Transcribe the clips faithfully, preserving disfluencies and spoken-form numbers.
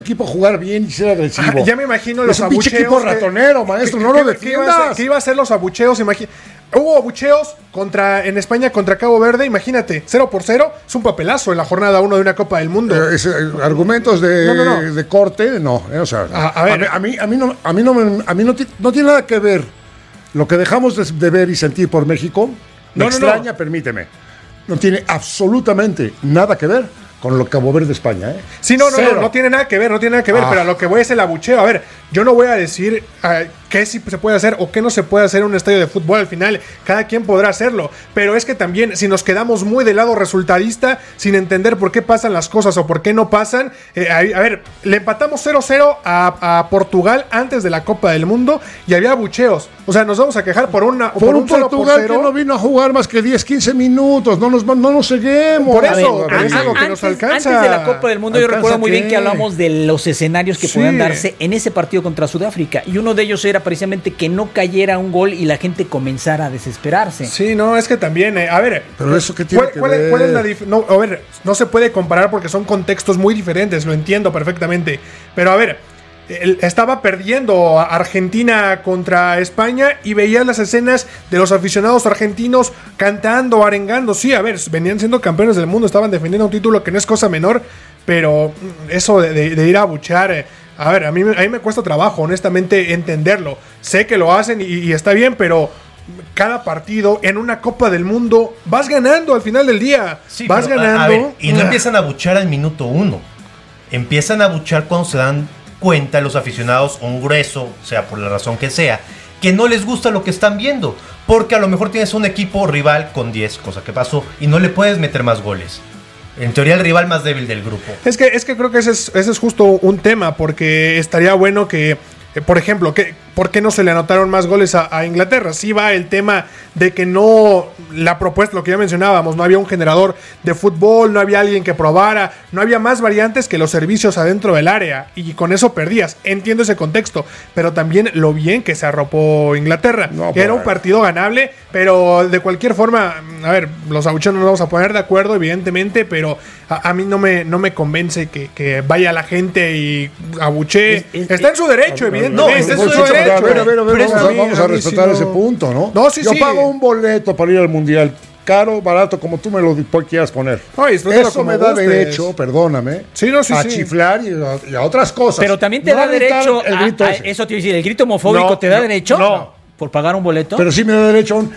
equipo jugar bien y ser agresivo. Ajá, ya me imagino los es un pinche abucheos. equipo ratonero, maestro, que, no que, lo que, iba a defiendas. ser, que iba a ser los abucheos, imagina. Hubo abucheos contra, en España contra Cabo Verde, imagínate, cero por cero, es un papelazo en la jornada uno de una Copa del Mundo. Eh, es, eh, argumentos de, no, no, no. de corte, no. Eh, o sea, a, a, ver, a, mí, a mí, a mí no, a mí no, me, a mí no, no tiene nada que ver lo que dejamos de, de ver y sentir por México. Me no, extraña, no, no. permíteme. No tiene absolutamente nada que ver con lo Cabo Verde España, ¿eh? Sí, no, no, no, no tiene nada que ver, no tiene nada que ver, ah. pero a lo que voy es el abucheo. A ver, yo no voy a decir uh, qué sí se puede hacer o qué no se puede hacer en un estadio de fútbol. Al final, cada quien podrá hacerlo, pero es que también, si nos quedamos muy del lado resultadista, sin entender por qué pasan las cosas o por qué no pasan, eh, a, a ver, le empatamos cero cero a, a Portugal antes de la Copa del Mundo y había abucheos. O sea, nos vamos a quejar por una por, por un, un Portugal por que no vino a jugar más que diez, quince minutos, no nos, no nos seguimos. Por eso, ver, es algo que nos alcanza. Antes de la Copa del Mundo, yo recuerdo muy bien que hablamos de los escenarios que sí. podían darse en ese partido contra Sudáfrica, y uno de ellos era precisamente que no cayera un gol y la gente comenzara a desesperarse. Sí, no, es que también, eh, a ver, pero eso que tiene ¿cuál, que cuál, ver? ¿cuál es la dif- no, a ver, no se puede comparar porque son contextos muy diferentes, lo entiendo perfectamente, pero a ver, el, estaba perdiendo Argentina contra España y veías las escenas de los aficionados argentinos cantando, arengando. Sí, a ver, venían siendo campeones del mundo, estaban defendiendo un título que no es cosa menor, pero eso de, de, de ir a abuchear, eh, a ver, a mí, a mí me cuesta trabajo, honestamente, entenderlo. Sé que lo hacen y, y está bien, pero cada partido en una Copa del Mundo vas ganando al final del día. Sí, vas pero, ganando. A, a ver, y no ah. empiezan a abuchear al minuto uno. Empiezan a abuchear cuando se dan cuenta los aficionados, un grueso, sea por la razón que sea, que no les gusta lo que están viendo. Porque a lo mejor tienes un equipo rival con diez, cosa que pasó, y no le puedes meter más goles. En teoría el rival más débil del grupo. Es que, es que creo que ese es, ese es justo un tema, porque estaría bueno que, eh, por ejemplo, que, ¿por qué no se le anotaron más goles a, a Inglaterra? Sí va el tema de que no, la propuesta, lo que ya mencionábamos, no había un generador de fútbol, no había alguien que probara, no había más variantes que los servicios adentro del área, y con eso perdías. Entiendo ese contexto, pero también lo bien que se arropó Inglaterra. No, era un partido ganable, pero de cualquier forma, a ver, los abucheos no nos vamos a poner de acuerdo, evidentemente, pero a, a mí no me, no me convence que, que vaya la gente y abuchee. Es, es, está en su derecho, es, evidentemente. No, está en su derecho. A ver, a ver, a ver, vamos, a, mí, vamos a, a respetar si ese no... punto, ¿no? No, sí, Yo sí. pago un boleto para ir al Mundial, caro, barato, como tú me lo quieras poner. Ay, eso me da gustes. derecho, perdóname, sí, no, sí, a sí. chiflar y a, y a otras cosas. Pero también te no da derecho el grito a, a, eso te iba a decir, el grito homofóbico no, te da no, derecho no. por pagar un boleto. Pero sí me da derecho a un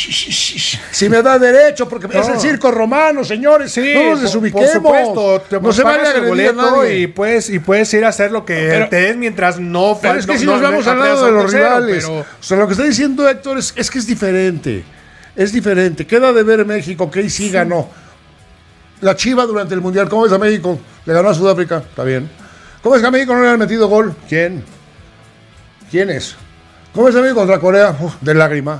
sí me da derecho porque no. es el circo romano, señores. Sí, no nos desubiquemos. Por supuesto, te no se vale el boleto y puedes y puedes ir a hacer lo que pero, te des mientras no. Pero es que no, si no, nos vamos no, al lado de los tercero, rivales, pero... o sea, lo que está diciendo Héctor es, es que es diferente. Es diferente. Queda de ver México que ahí sí ganó. La Chiva durante el Mundial, ¿cómo es a México? Le ganó a Sudáfrica, está bien. ¿Cómo es que a México no le han metido gol? ¿Quién? ¿Quién es? ¿Cómo es a México contra Corea? Uf, de lágrima.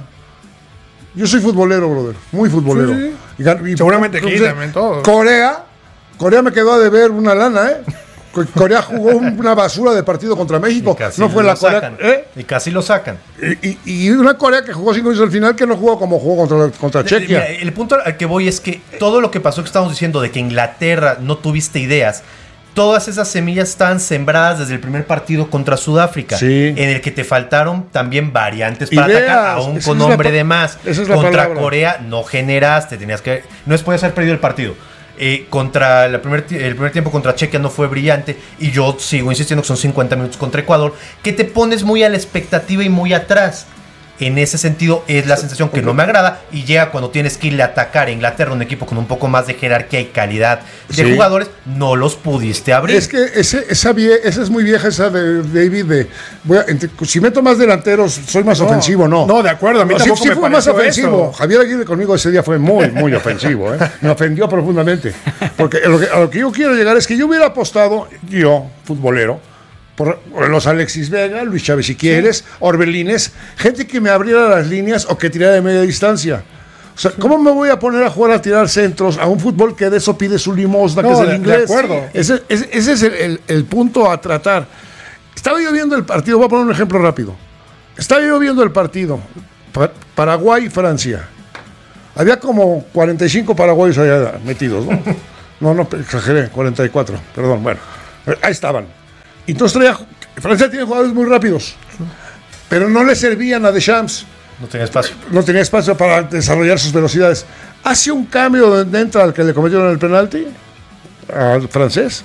Yo soy futbolero, brother. Muy futbolero. Sí, sí. Y, y, seguramente aquí también todo. Corea, Corea me quedó a deber una lana, ¿eh? Corea jugó una basura de partido contra México. No fue la Corea. ¿eh? Y casi lo sacan. Y, y, y una Corea que jugó cinco minutos al final que no jugó como jugó contra, contra Chequia. El, el punto al que voy es que todo lo que pasó que estamos diciendo de que Inglaterra no tuviste ideas, todas esas semillas estaban sembradas desde el primer partido contra Sudáfrica, sí. en el que te faltaron también variantes para Ideas. atacar, aún esa con es hombre la, de más. Es contra palabra. Corea no generaste, tenías que no es podías haber perdido el partido. Eh, contra la primer, el primer tiempo contra Chequia no fue brillante y yo sigo insistiendo que son cincuenta minutos contra Ecuador, que te pones muy a la expectativa y muy atrás. En ese sentido es la sensación que no me agrada y llega cuando tienes que irle a atacar a Inglaterra, un equipo con un poco más de jerarquía y calidad de sí. jugadores, no los pudiste abrir. Es que ese, esa, vie, esa es muy vieja esa de David de voy a, entre, si meto más delanteros soy más no, ofensivo, no. No, de acuerdo, a mí no, tampoco sí, me sí fue más ofensivo. Eso. Javier Aguirre conmigo ese día fue muy, muy ofensivo, ¿eh? Me ofendió profundamente. Porque a lo, que, a lo que yo quiero llegar es que yo hubiera apostado, yo, futbolero, por los Alexis Vega, Luis Chávez si quieres, sí. Orbelines, gente que me abriera las líneas o que tirara de media distancia. O sea, ¿cómo me voy a poner a jugar a tirar centros a un fútbol que de eso pide su limosna, no, que es el de, inglés? De acuerdo. Ese, ese, ese es el, el, el punto a tratar. Estaba yo viendo el partido, voy a poner un ejemplo rápido. Estaba yo viendo el partido, Paraguay-Francia. Había como cuarenta y cinco paraguayos allá metidos, ¿no? No, no, exageré, cuarenta y cuatro, perdón, bueno. Ahí estaban. Entonces traía, Francia tiene jugadores muy rápidos, pero no le servían a Deschamps. No tenía espacio. No tenía espacio para desarrollar sus velocidades. Hace un cambio donde entra al que le cometieron el penalti, al francés.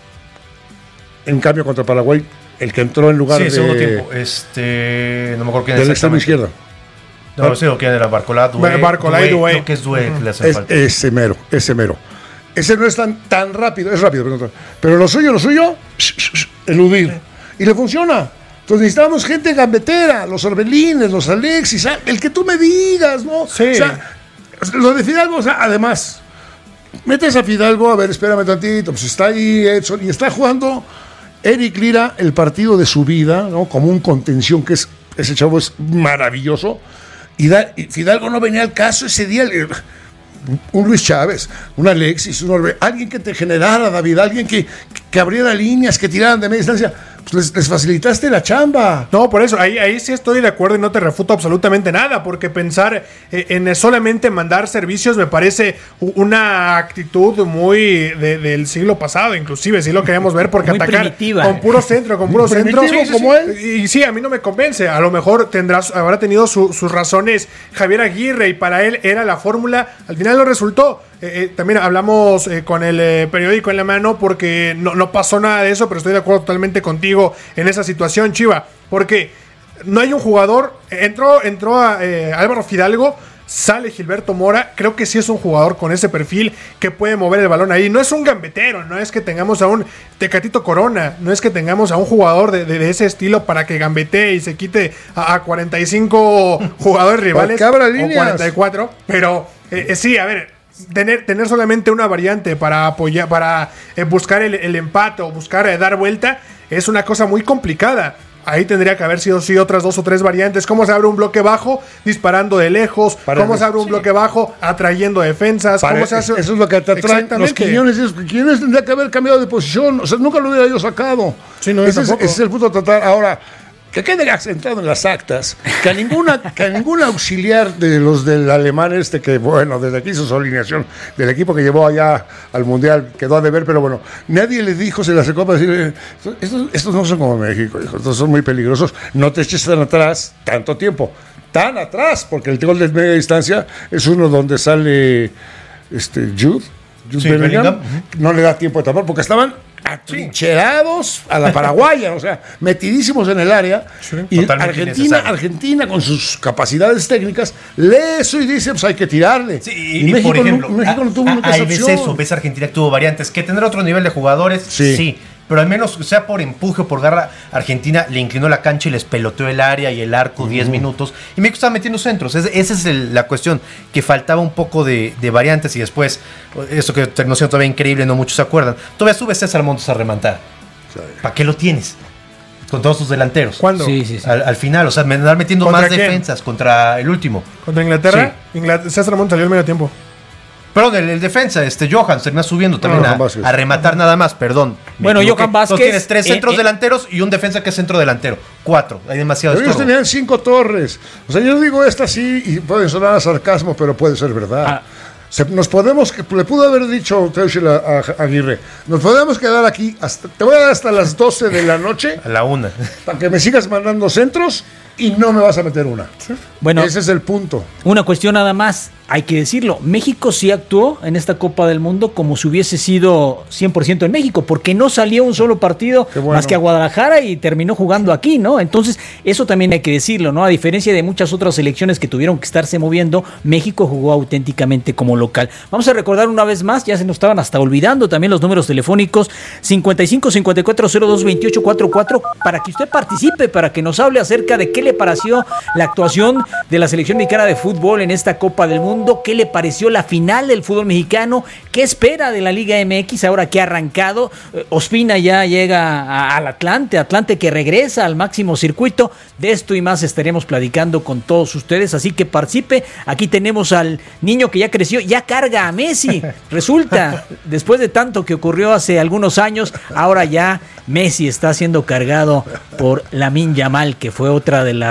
En cambio contra Paraguay, el que entró en lugar sí, de... Sí, segundo tiempo. Este, no me acuerdo quién del extremo izquierdo. No, no sé quién era, Barcolá, Doué. Barcolá y Doué. Creo que es Doué que le hace Es, falta. ese mero, ese mero. Ese no es tan, tan rápido, es rápido, pero, pero lo suyo, lo suyo, eludir. Y le funciona. Entonces necesitamos gente gambetera, los Orbelines, los Alexis, el que tú me digas, ¿no? Sí. O sea, lo de Fidalgo, o sea, además, metes a Fidalgo, a ver, espérame tantito, pues está ahí Edson, y está jugando Eric Lira el partido de su vida, ¿no? Como un contención, que es, ese chavo es maravilloso, y, da, y Fidalgo no venía al caso ese día. Un Luis Chávez, un Alexis, un Orbe, alguien que te generara, David, alguien que, que abriera líneas, que tiraran de media distancia, pues les, les facilitaste la chamba. No, por eso, ahí, ahí sí estoy de acuerdo y no te refuto absolutamente nada, porque pensar eh, en solamente mandar servicios me parece una actitud muy de, del siglo pasado, inclusive, si lo queremos ver, porque muy atacar primitiva. con puro centro, con puro centro, sí, sí, como sí. él. Y sí, a mí no me convence, a lo mejor tendrás, habrá tenido su, sus razones Javier Aguirre y para él era la fórmula, al final lo resultó. Eh, eh, también hablamos eh, con el eh, periódico en la mano porque no, no pasó nada de eso, pero estoy de acuerdo totalmente contigo en esa situación, Chiva, porque no hay un jugador, entró, entró a eh, Álvaro Fidalgo, sale Gilberto Mora, creo que sí es un jugador con ese perfil que puede mover el balón ahí, no es un gambetero, no es que tengamos a un Tecatito Corona, no es que tengamos a un jugador de, de, de ese estilo para que gambetee y se quite a, a cuarenta y cinco jugadores rivales o cuarenta y cuatro, pero eh, eh, sí, a ver, Tener, tener solamente una variante para apoyar, para eh, buscar el, el empate o buscar eh, dar vuelta es una cosa muy complicada. Ahí tendría que haber sido sí otras dos o tres variantes. ¿Cómo se abre un bloque bajo? Disparando de lejos. Para ¿Cómo el, se abre un sí. bloque bajo? Atrayendo defensas. Para, ¿Cómo se hace? Eso es lo que te atrae. Los Quiñones, esos Quiñones tendría que haber cambiado de posición. O sea, nunca lo hubiera yo sacado. Sí, no, ese, es, ese es el punto a tratar. Ahora, que quede asentado en las actas que a ninguna que a ningún auxiliar de los del alemán este que, bueno, desde aquí hizo su alineación del equipo que llevó allá al Mundial, quedó a deber, pero bueno, nadie le dijo, se le acercó para decirle, estos, estos no son como México, hijo, estos son muy peligrosos, no te eches tan atrás tanto tiempo, tan atrás, porque el gol de media distancia es uno donde sale este Jude, Jude sí, Bellingham, Bellingham. No le da tiempo de tapar, porque estaban atrincherados a la paraguaya, o sea, metidísimos en el área. Sí, y Argentina, Argentina, con sus capacidades técnicas, lee eso y dice, pues hay que tirarle. Sí, y, y México, por ejemplo, no, México a, no tuvo a, una Ahí ves eso, ves Argentina que tuvo variantes, que tendrá otro nivel de jugadores, sí. sí pero al menos sea por empuje o por garra, Argentina le inclinó la cancha y les peloteó el área y el arco diez uh-huh. minutos, y México estaba metiendo centros. Es, esa es el, la cuestión, que faltaba un poco de, de variantes, y después, eso que terminó siendo todavía increíble, no muchos se acuerdan, todavía sube César Montes a rematar. Sí. ¿Para qué lo tienes? Con todos sus delanteros. ¿Cuándo? Sí, sí, sí. Al, al final, o sea, me andar metiendo más quién? defensas contra el último. ¿Contra Inglaterra? Sí. Inglaterra César Montes salió al medio tiempo. Perdón, el, el defensa, este Johan, termina subiendo también no, no, a, a rematar nada más, perdón. Bueno, Johan Vázquez. Entonces tienes tres centros eh, eh, delanteros y un defensa que es centro delantero. Cuatro, hay demasiados. Ellos tenían cinco torres. O sea, yo digo esta sí, y puede sonar a sarcasmo, pero puede ser verdad. Ah. Se, nos podemos, le pudo haber dicho Teuchel a, a Aguirre, nos podemos quedar aquí, hasta, te voy a dar hasta las doce de la noche. A la una. Para que me sigas mandando centros y no me vas a meter una. ¿Sí? Bueno, ese es el punto. Una cuestión nada más, hay que decirlo, México sí actuó en esta Copa del Mundo como si hubiese sido cien por ciento en México, porque no salió un solo partido bueno. más que a Guadalajara y terminó jugando aquí, ¿no? Entonces, eso también hay que decirlo, ¿no? A diferencia de muchas otras selecciones que tuvieron que estarse moviendo, México jugó auténticamente como local. Vamos a recordar una vez más, ya se nos estaban hasta olvidando también los números telefónicos, cincuenta y cinco, cincuenta y cuatro, cero dos, veintiocho, cuarenta y cuatro, para que usted participe, para que nos hable acerca de qué le pareció la actuación de la selección mexicana de fútbol en esta Copa del Mundo, qué le pareció la final del fútbol mexicano, qué espera de la Liga M X ahora que ha arrancado. eh, Ospina ya llega a, al Atlante, Atlante que regresa al máximo circuito. De esto y más estaremos platicando con todos ustedes, así que participe. Aquí tenemos al niño que ya creció, ya carga a Messi, resulta, después de tanto que ocurrió hace algunos años, ahora ya Messi está siendo cargado por Lamine Yamal, que fue otra de las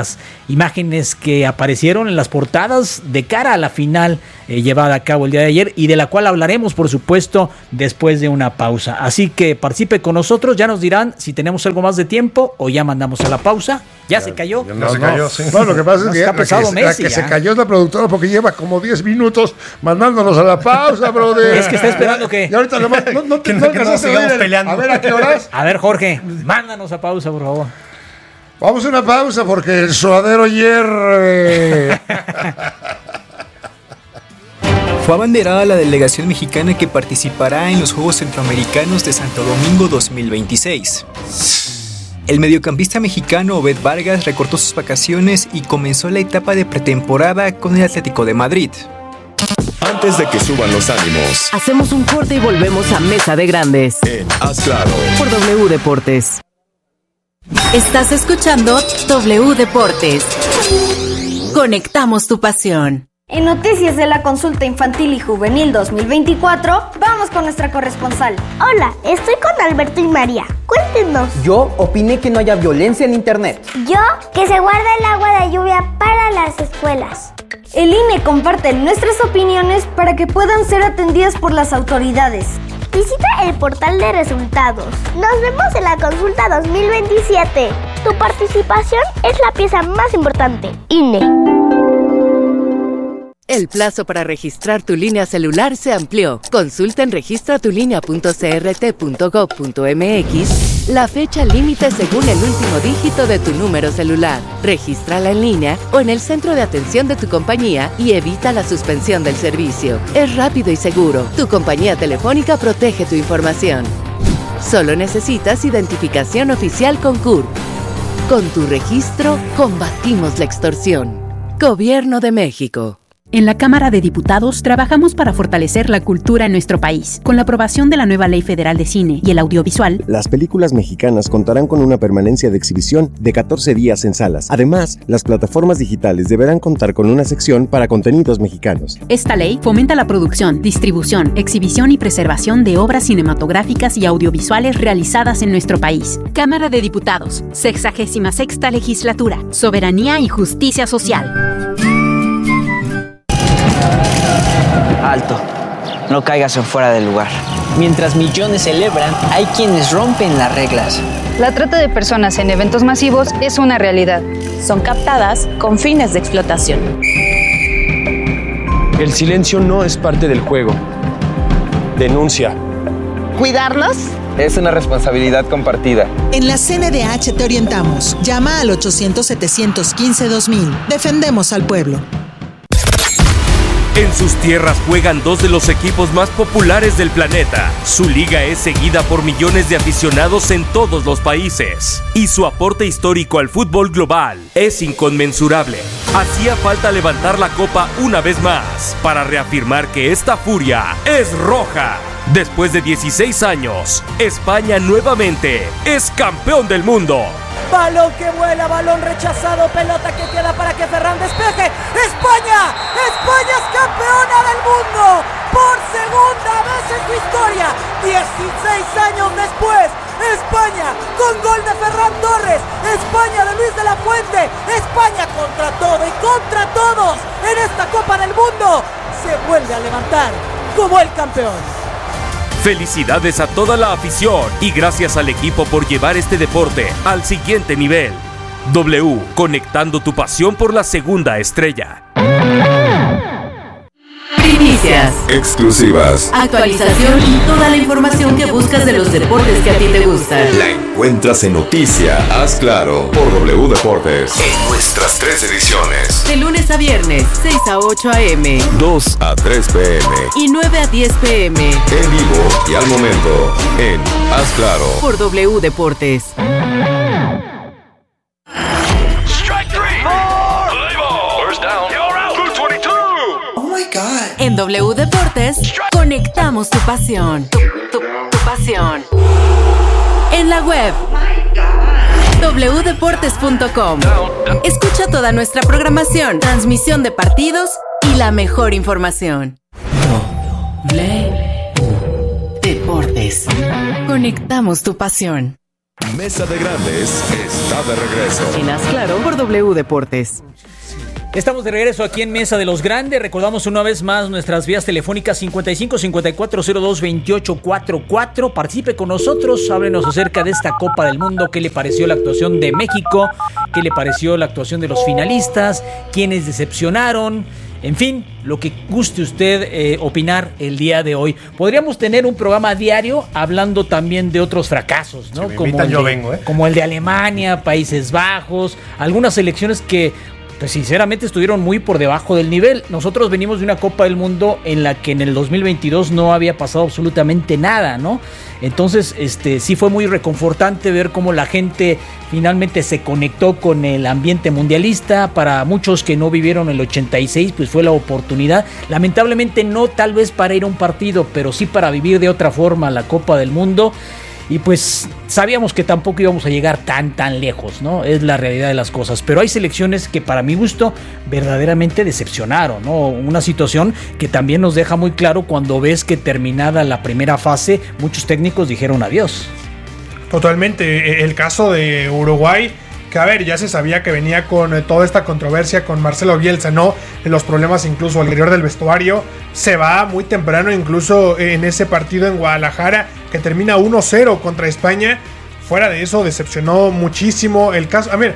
imágenes que aparecieron en las portadas de cara a la final eh, llevada a cabo el día de ayer y de la cual hablaremos, por supuesto, después de una pausa. Así que participe con nosotros, ya nos dirán si tenemos algo más de tiempo o ya mandamos a la pausa. ¿Ya, ya se cayó? No, no, se cayó, sí. No, lo que pasa es que, ya, pesado, la que, Messi, la que se cayó es la productora porque lleva como diez minutos mandándonos a la pausa, brother. Es que está esperando que... Y ahorita nomás, no, no, que no, no, que no sigamos peleando. A ver, ¿a qué horas? A ver, Jorge, mándanos a pausa, por favor. Vamos a una pausa porque el suadero hierve. Fue abanderada la delegación mexicana que participará en los Juegos Centroamericanos de Santo Domingo dos mil veintiséis. El mediocampista mexicano Obed Vargas recortó sus vacaciones y comenzó la etapa de pretemporada con el Atlético de Madrid. Antes de que suban los ánimos, hacemos un corte y volvemos a Mesa de Grandes en Haz Claro por W Deportes. Estás escuchando W Deportes. Conectamos tu pasión. En noticias de la consulta infantil y juvenil dos mil veinticuatro, vamos con nuestra corresponsal. Hola, estoy con Alberto y María. Cuéntenos. Yo opiné que no haya violencia en internet. Yo, que se guarda el agua de lluvia para las escuelas. El I N E comparte nuestras opiniones para que puedan ser atendidas por las autoridades. Visita el portal de resultados. Nos vemos en la consulta dos mil veintisiete. Tu participación es la pieza más importante. I N E. El plazo para registrar tu línea celular se amplió. Consulta en registra tu línea punto c r t punto gov punto m x la fecha límite según el último dígito de tu número celular. Regístrala en línea o en el centro de atención de tu compañía y evita la suspensión del servicio. Es rápido y seguro. Tu compañía telefónica protege tu información. Solo necesitas identificación oficial con C U R P. Con tu registro, combatimos la extorsión. Gobierno de México. En la Cámara de Diputados trabajamos para fortalecer la cultura en nuestro país. Con la aprobación de la nueva Ley Federal de Cine y el Audiovisual, las películas mexicanas contarán con una permanencia de exhibición de catorce días en salas. Además, las plataformas digitales deberán contar con una sección para contenidos mexicanos. Esta ley fomenta la producción, distribución, exhibición y preservación de obras cinematográficas y audiovisuales realizadas en nuestro país. Cámara de Diputados, sexagésima sexta Legislatura, Soberanía y Justicia Social. Alto, no caigas en fuera del lugar. Mientras millones celebran, hay quienes rompen las reglas. La trata de personas en eventos masivos es una realidad. Son captadas con fines de explotación. El silencio no es parte del juego. Denuncia. ¿Cuidarnos? Es una responsabilidad compartida. En la C N D H te orientamos. Llama al ochocientos, setecientos quince, dos mil. Defendemos al pueblo. En sus tierras juegan dos de los equipos más populares del planeta. Su liga es seguida por millones de aficionados en todos los países. Y su aporte histórico al fútbol global es inconmensurable. Hacía falta levantar la copa una vez más para reafirmar que esta furia es roja. Después de dieciséis años, España nuevamente es campeón del mundo. Balón que vuela, balón rechazado, pelota que queda para que Ferran despeje. ¡España! ¡España es campeona del mundo! Por segunda vez en su historia, dieciséis años después, España con gol de Ferran Torres, España de Luis de la Fuente, España contra todo y contra todos en esta Copa del Mundo se vuelve a levantar como el campeón. Felicidades a toda la afición y gracias al equipo por llevar este deporte al siguiente nivel. W, conectando tu pasión por la segunda estrella. Primicias, exclusivas, actualización y toda la información que buscas de los deportes que a ti te gustan. La encuentras en Noticia, Haz Claro, por W Deportes. En nuestras tres ediciones. De lunes a viernes, seis a ocho a eme, dos a tres pe eme y nueve a diez pe eme. En vivo y al momento, en Haz Claro, por W Deportes. En W Deportes, conectamos tu pasión. Tu, tu, tu pasión. En la web, doble u deportes punto com. Escucha toda nuestra programación, transmisión de partidos y la mejor información. W Deportes. Conectamos tu pasión. Mesa de Grandes está de regreso. En Haz Claro por W Deportes. Estamos de regreso aquí en Mesa de los Grandes. Recordamos una vez más nuestras vías telefónicas cincuenta y cinco cincuenta y cuatro cero dos veintiocho cuarenta y cuatro. Participe con nosotros, háblenos acerca de esta Copa del Mundo. ¿Qué le pareció la actuación de México? ¿Qué le pareció la actuación de los finalistas? ¿Quiénes decepcionaron? En fin, lo que guste usted eh, opinar el día de hoy. Podríamos tener un programa diario hablando también de otros fracasos, ¿no? Si me como, invitan, el yo de, vengo, ¿eh? como el de Alemania, Países Bajos, algunas selecciones que pues sinceramente estuvieron muy por debajo del nivel. Nosotros venimos de una Copa del Mundo en la que en el dos mil veintidós no había pasado absolutamente nada, ¿no? Entonces, este, sí fue muy reconfortante ver cómo la gente finalmente se conectó con el ambiente mundialista. Para muchos que no vivieron el ochenta y seis, pues fue la oportunidad. Lamentablemente no tal vez para ir a un partido, pero sí para vivir de otra forma la Copa del Mundo. Y pues sabíamos que tampoco íbamos a llegar tan tan lejos, ¿no? Es la realidad de las cosas. Pero hay selecciones que para mi gusto verdaderamente decepcionaron, ¿no? Una situación que también nos deja muy claro cuando ves que terminada la primera fase, muchos técnicos dijeron adiós. Totalmente. El caso de Uruguay, que a ver, ya se sabía que venía con eh, toda esta controversia con Marcelo Bielsa, ¿no? Los problemas incluso al interior del vestuario. Se va muy temprano incluso en ese partido en Guadalajara, que termina uno cero contra España. Fuera de eso, decepcionó muchísimo el caso. A ver,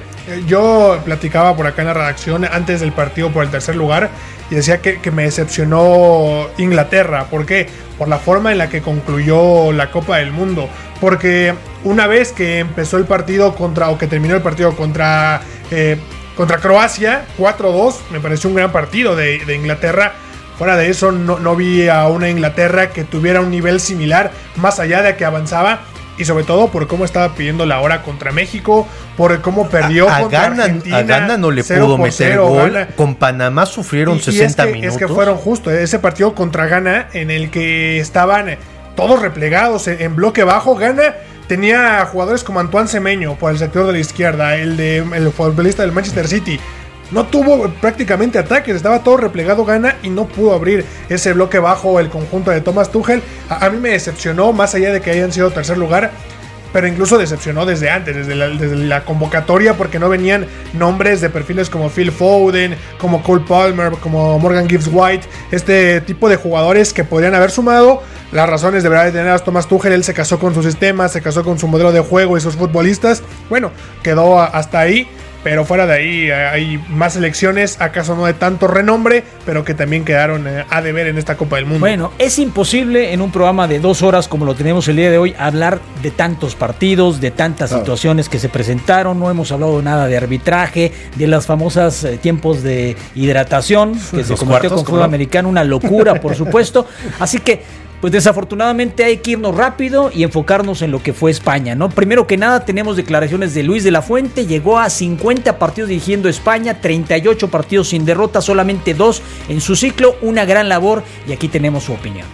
yo platicaba por acá en la redacción antes del partido por el tercer lugar y decía que, que me decepcionó Inglaterra. ¿Por qué? Por la forma en la que concluyó la Copa del Mundo. Porque una vez que empezó el partido contra, o que terminó el partido contra, eh, contra Croacia, cuatro dos, me pareció un gran partido de, de Inglaterra. Fuera de eso, no, no vi a una Inglaterra que tuviera un nivel similar, más allá de que avanzaba. Y sobre todo por cómo estaba pidiendo la hora contra México, por cómo perdió a, a contra Ghana, Argentina. A Ghana no le pudo meter cero, gol. Ghana. Con Panamá sufrieron y, sesenta y es que, minutos. Es que fueron justo ese partido contra Ghana en el que estaban todos replegados en, en bloque bajo. Ghana tenía jugadores como Antoine Semeño por el sector de la izquierda, el de el futbolista del Manchester City. No tuvo prácticamente ataques, estaba todo replegado Ghana y no pudo abrir ese bloque bajo el conjunto de Thomas Tuchel. A, a mí me decepcionó, más allá de que hayan sido tercer lugar, pero incluso decepcionó desde antes, desde la, desde la convocatoria, porque no venían nombres de perfiles como Phil Foden, como Cole Palmer, como Morgan Gibbs White, este tipo de jugadores que podrían haber sumado. Las razones de verdad de tener a Thomas Tuchel, él se casó con su sistema, se casó con su modelo de juego y sus futbolistas. Bueno, quedó hasta ahí. Pero fuera de ahí hay más selecciones, acaso no de tanto renombre, pero que también quedaron a deber en esta Copa del Mundo. Bueno, es imposible en un programa de dos horas como lo tenemos el día de hoy hablar de tantos partidos, de tantas claro. situaciones que se presentaron. No hemos hablado nada de arbitraje, de las famosas eh, tiempos de hidratación que Los se convirtió con fútbol americano, una locura, por supuesto. Así que pues desafortunadamente hay que irnos rápido y enfocarnos en lo que fue España, ¿no? Primero que nada tenemos declaraciones de Luis de la Fuente. Llegó a cincuenta partidos dirigiendo España, treinta y ocho partidos sin derrota, solamente dos en su ciclo, una gran labor, y aquí tenemos su opinión.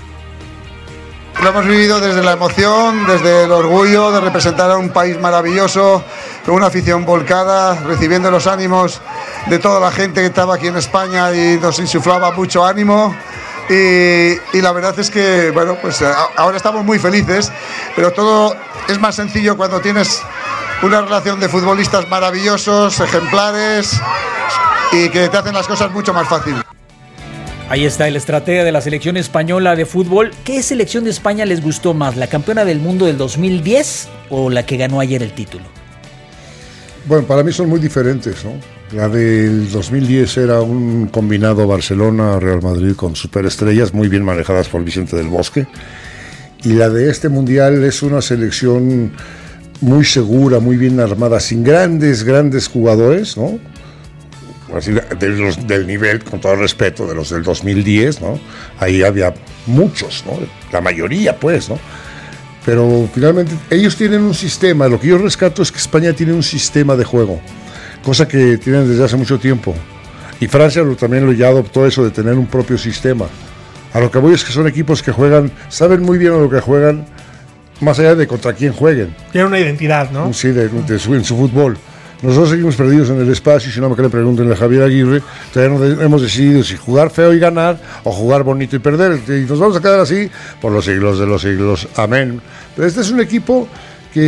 Lo hemos vivido desde la emoción, desde el orgullo de representar a un país maravilloso, con una afición volcada, recibiendo los ánimos de toda la gente que estaba aquí en España y nos insuflaba mucho ánimo. Y, y la verdad es que, bueno, pues ahora estamos muy felices, pero todo es más sencillo cuando tienes una relación de futbolistas maravillosos, ejemplares y que te hacen las cosas mucho más fácil. Ahí está el estratega de la selección española de fútbol. ¿Qué selección de España les gustó más? ¿La campeona del mundo del dos mil diez o la que ganó ayer el título? Bueno, para mí son muy diferentes, ¿no? La del dos mil diez era un combinado Barcelona-Real Madrid con superestrellas muy bien manejadas por Vicente del Bosque. Y la de este mundial es una selección muy segura, muy bien armada, sin grandes, grandes jugadores, ¿no? Así, de los, del nivel, con todo el respeto, de los del dos mil diez, ¿no? Ahí había muchos, ¿no? La mayoría, pues, ¿no? Pero finalmente ellos tienen un sistema. Lo que yo rescato es que España tiene un sistema de juego, cosa que tienen desde hace mucho tiempo. Y Francia lo, también lo ya adoptó eso de tener un propio sistema. A lo que voy es que son equipos que juegan, saben muy bien a lo que juegan, más allá de contra quién jueguen. Tienen una identidad, ¿no? Sí, de, de su, en su fútbol. Nosotros seguimos perdidos en el espacio, y si no me que le pregunten a Javier Aguirre, todavía no hemos decidido si jugar feo y ganar o jugar bonito y perder. Y nos vamos a quedar así por los siglos de los siglos. Amén. Pero este es un equipo que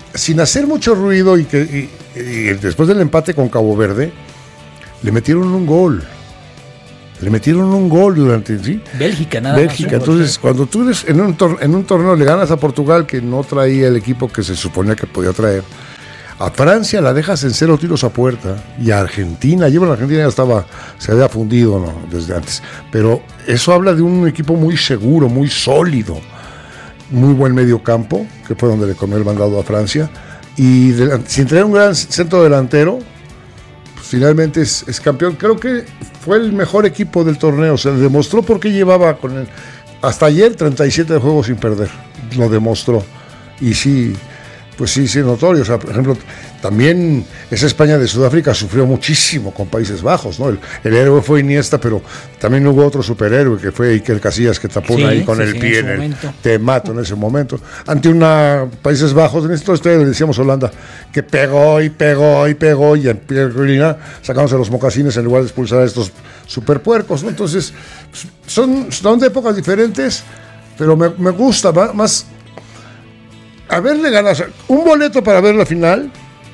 sin hacer mucho ruido y que y, y después del empate con Cabo Verde, le metieron un gol. Le metieron un gol durante, ¿sí? Bélgica, nada Bélgica. más. Entonces, cuando tú eres en un, tor- en un torneo le ganas a Portugal, que no traía el equipo que se suponía que podía traer, a Francia la dejas en cero tiros a puerta, y a Argentina, lleva la Argentina ya estaba, se había fundido, ¿no? Desde antes. Pero eso habla de un equipo muy seguro, muy sólido, muy buen medio campo, que fue donde le comió el mandado a Francia, y de, sin tener un gran centro delantero, finalmente es, es campeón. Creo que fue el mejor equipo del torneo. Se demostró por qué llevaba con él hasta ayer treinta y siete juegos sin perder. Lo demostró. Y sí, pues sí, sí, notorio. O sea, por ejemplo, también esa España de Sudáfrica sufrió muchísimo con Países Bajos, ¿no? El, el héroe fue Iniesta, pero también hubo otro superhéroe que fue Iker Casillas, que tapó sí, ahí con sí, el sí, pie en, en el te mato en ese momento. Ante una Países Bajos, en esto le decíamos Holanda, que pegó y pegó y pegó, y en Pierre sacándose los mocasines en lugar de expulsar a estos superpuercos, ¿no? Entonces, son, son de épocas diferentes, pero me, me gusta más, más haberle ganado un boleto para ver la final.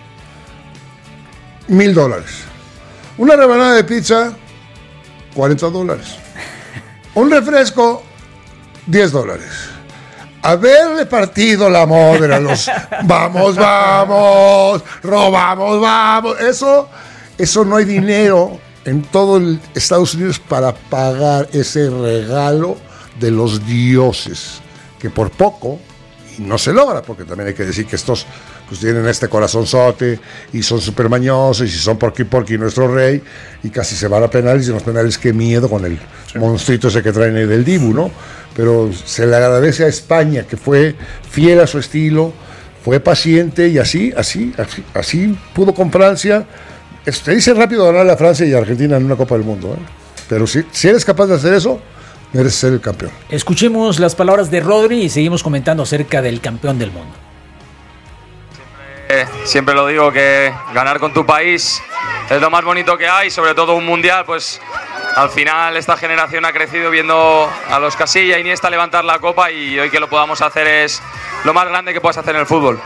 Mil dólares. Una rebanada de pizza, cuarenta dólares. Un refresco, diez dólares. Haber repartido la modera, los vamos, vamos, robamos, vamos. Eso, eso no hay dinero en todo el Estados Unidos para pagar ese regalo de los dioses, que por poco, y no se logra, porque también hay que decir que estos pues tienen este corazonzote y son súper mañosos y son porqui porqui nuestro rey, y casi se van a penales, y en los penales qué miedo con el sí. monstruito ese que traen ahí del Dibu, ¿no? Pero se le agradece a España, que fue fiel a su estilo, fue paciente, y así, así, así, así pudo con Francia. Te dice rápido ganarle a Francia y a Argentina en una Copa del Mundo, ¿eh? Pero si, si eres capaz de hacer eso, eres ser el campeón. Escuchemos las palabras de Rodri y seguimos comentando acerca del campeón del mundo. Siempre, siempre lo digo, que ganar con tu país es lo más bonito que hay, sobre todo un mundial. Pues al final esta generación ha crecido viendo a los Casillas, Iniesta levantar la copa, y hoy que lo podamos hacer es lo más grande que puedas hacer en el fútbol.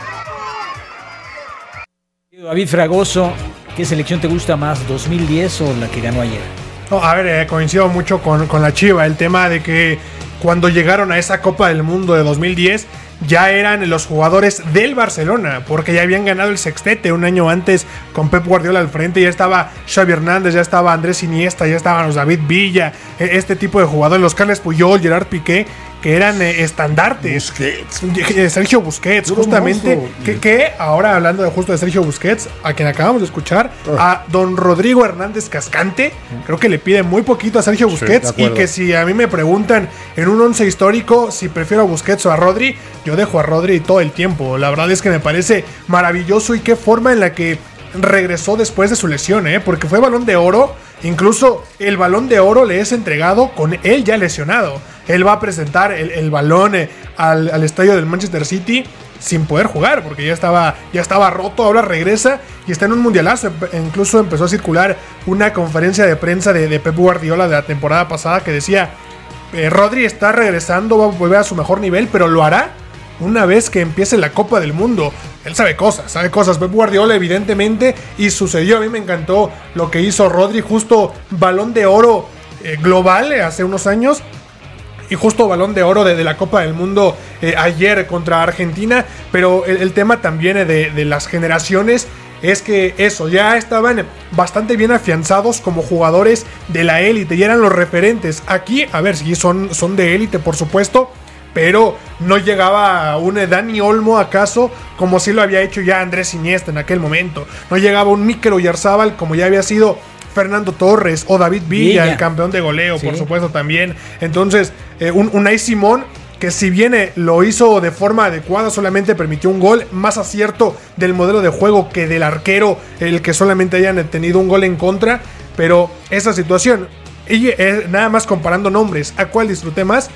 David Fragoso, ¿qué selección te gusta más, dos mil diez o la que ganó ayer? No, a ver, eh, coincido mucho con, con la Chiva, el tema de que cuando llegaron a esa Copa del Mundo de dos mil diez ya eran los jugadores del Barcelona, porque ya habían ganado el sextete un año antes con Pep Guardiola al frente. Ya estaba Xavi Hernández, ya estaba Andrés Iniesta, ya estaban los David Villa, este tipo de jugadores, los Carles Puyol, Gerard Piqué, que eran eh, estandartes. Busquets. Sergio Busquets, justamente, que, que ahora hablando de justo de Sergio Busquets, a quien acabamos de escuchar, oh. a don Rodrigo Hernández Cascante, creo que le pide muy poquito a Sergio Busquets, sí, y que si a mí me preguntan en un once histórico si prefiero a Busquets o a Rodri, yo dejo a Rodri todo el tiempo. La verdad es que me parece maravilloso, y qué forma en la que regresó después de su lesión, ¿eh? Porque fue Balón de Oro. Incluso el Balón de Oro le es entregado con él ya lesionado. Él va a presentar el, el balón eh, al, al estadio del Manchester City sin poder jugar, porque ya estaba, ya estaba roto. Ahora regresa y está en un mundialazo. Incluso empezó a circular una conferencia de prensa de, de Pep Guardiola de la temporada pasada que decía: eh, Rodri está regresando, va a volver a su mejor nivel, pero lo hará una vez que empiece la Copa del Mundo. Él sabe cosas, sabe cosas. Pep Guardiola, evidentemente, y sucedió. A mí me encantó lo que hizo Rodri, justo Balón de Oro eh, global eh, hace unos años, y justo Balón de Oro de, de la Copa del Mundo eh, ayer contra Argentina. Pero el, el tema también eh, de, de las generaciones es que eso, ya estaban bastante bien afianzados como jugadores de la élite, ya eran los referentes. Aquí, a ver, sí, son, son de élite, por supuesto, pero no llegaba un Dani Olmo acaso como si lo había hecho ya Andrés Iniesta en aquel momento. No llegaba un Mikel Oyarzabal como ya había sido Fernando Torres o David Villa, Villa. el campeón de goleo, sí. por supuesto también. Entonces, eh, un Unai Simón, que si bien eh, lo hizo de forma adecuada, solamente permitió un gol, más acierto del modelo de juego que del arquero, el que solamente hayan tenido un gol en contra. Pero esa situación, y eh, nada más comparando nombres, ¿a cuál disfruté más?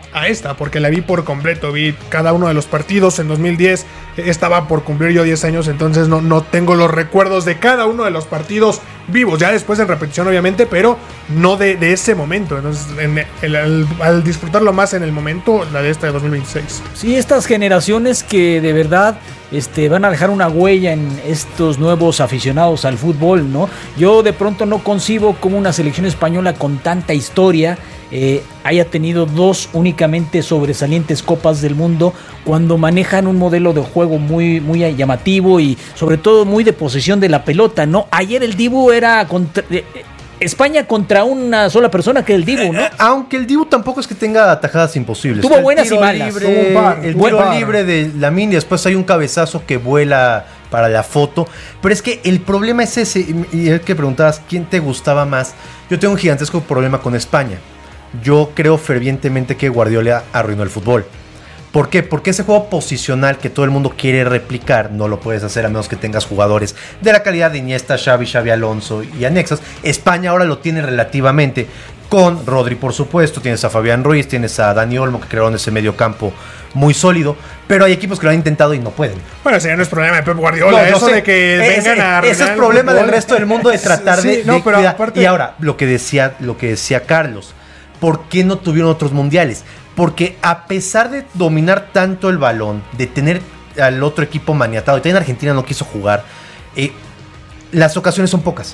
a esta, porque la vi por completo, vi cada uno de los partidos. En dos mil diez estaba por cumplir yo diez años, entonces no, no tengo los recuerdos de cada uno de los partidos vivos, ya después en repetición obviamente, pero no de, de ese momento. Entonces en el, al, al disfrutarlo más en el momento, la de esta de dos mil veintiséis. Sí, estas generaciones que de verdad este, van a dejar una huella en estos nuevos aficionados al fútbol, ¿no? Yo de pronto no concibo cómo una selección española con tanta historia eh, haya tenido dos únicamente sobresalientes Copas del Mundo, cuando manejan un modelo de juego muy, muy llamativo y sobre todo muy de posesión de la pelota, ¿no? Ayer el Dibu era contra, eh, España contra una sola persona, que es el Dibu, ¿no? Eh, aunque el Dibu tampoco es que tenga atajadas imposibles. Tuvo buenas y malas. Libre, Tuvo un par, el tiro par. libre de Lamine, y después hay un cabezazo que vuela para la foto. Pero es que el problema es ese, y el que preguntabas, ¿quién te gustaba más? Yo tengo un gigantesco problema con España. Yo creo fervientemente que Guardiola arruinó el fútbol. ¿Por qué? Porque ese juego posicional que todo el mundo quiere replicar no lo puedes hacer a menos que tengas jugadores de la calidad de Iniesta, Xavi, Xavi Alonso y anexas. España ahora lo tiene relativamente con Rodri, por supuesto. Tienes a Fabián Ruiz, tienes a Dani Olmo, que crearon ese medio campo muy sólido, pero hay equipos que lo han intentado y no pueden. Bueno, ese ya no es problema de Pep Guardiola, no, eso sé, de que ese, vengan a ese es problema del resto del mundo de tratar sí, de, no, de pero cuidar. Aparte... Y ahora, lo que decía, lo que decía Carlos, ¿por qué no tuvieron otros mundiales? Porque a pesar de dominar tanto el balón, de tener al otro equipo maniatado, y también Argentina no quiso jugar, eh, las ocasiones son pocas.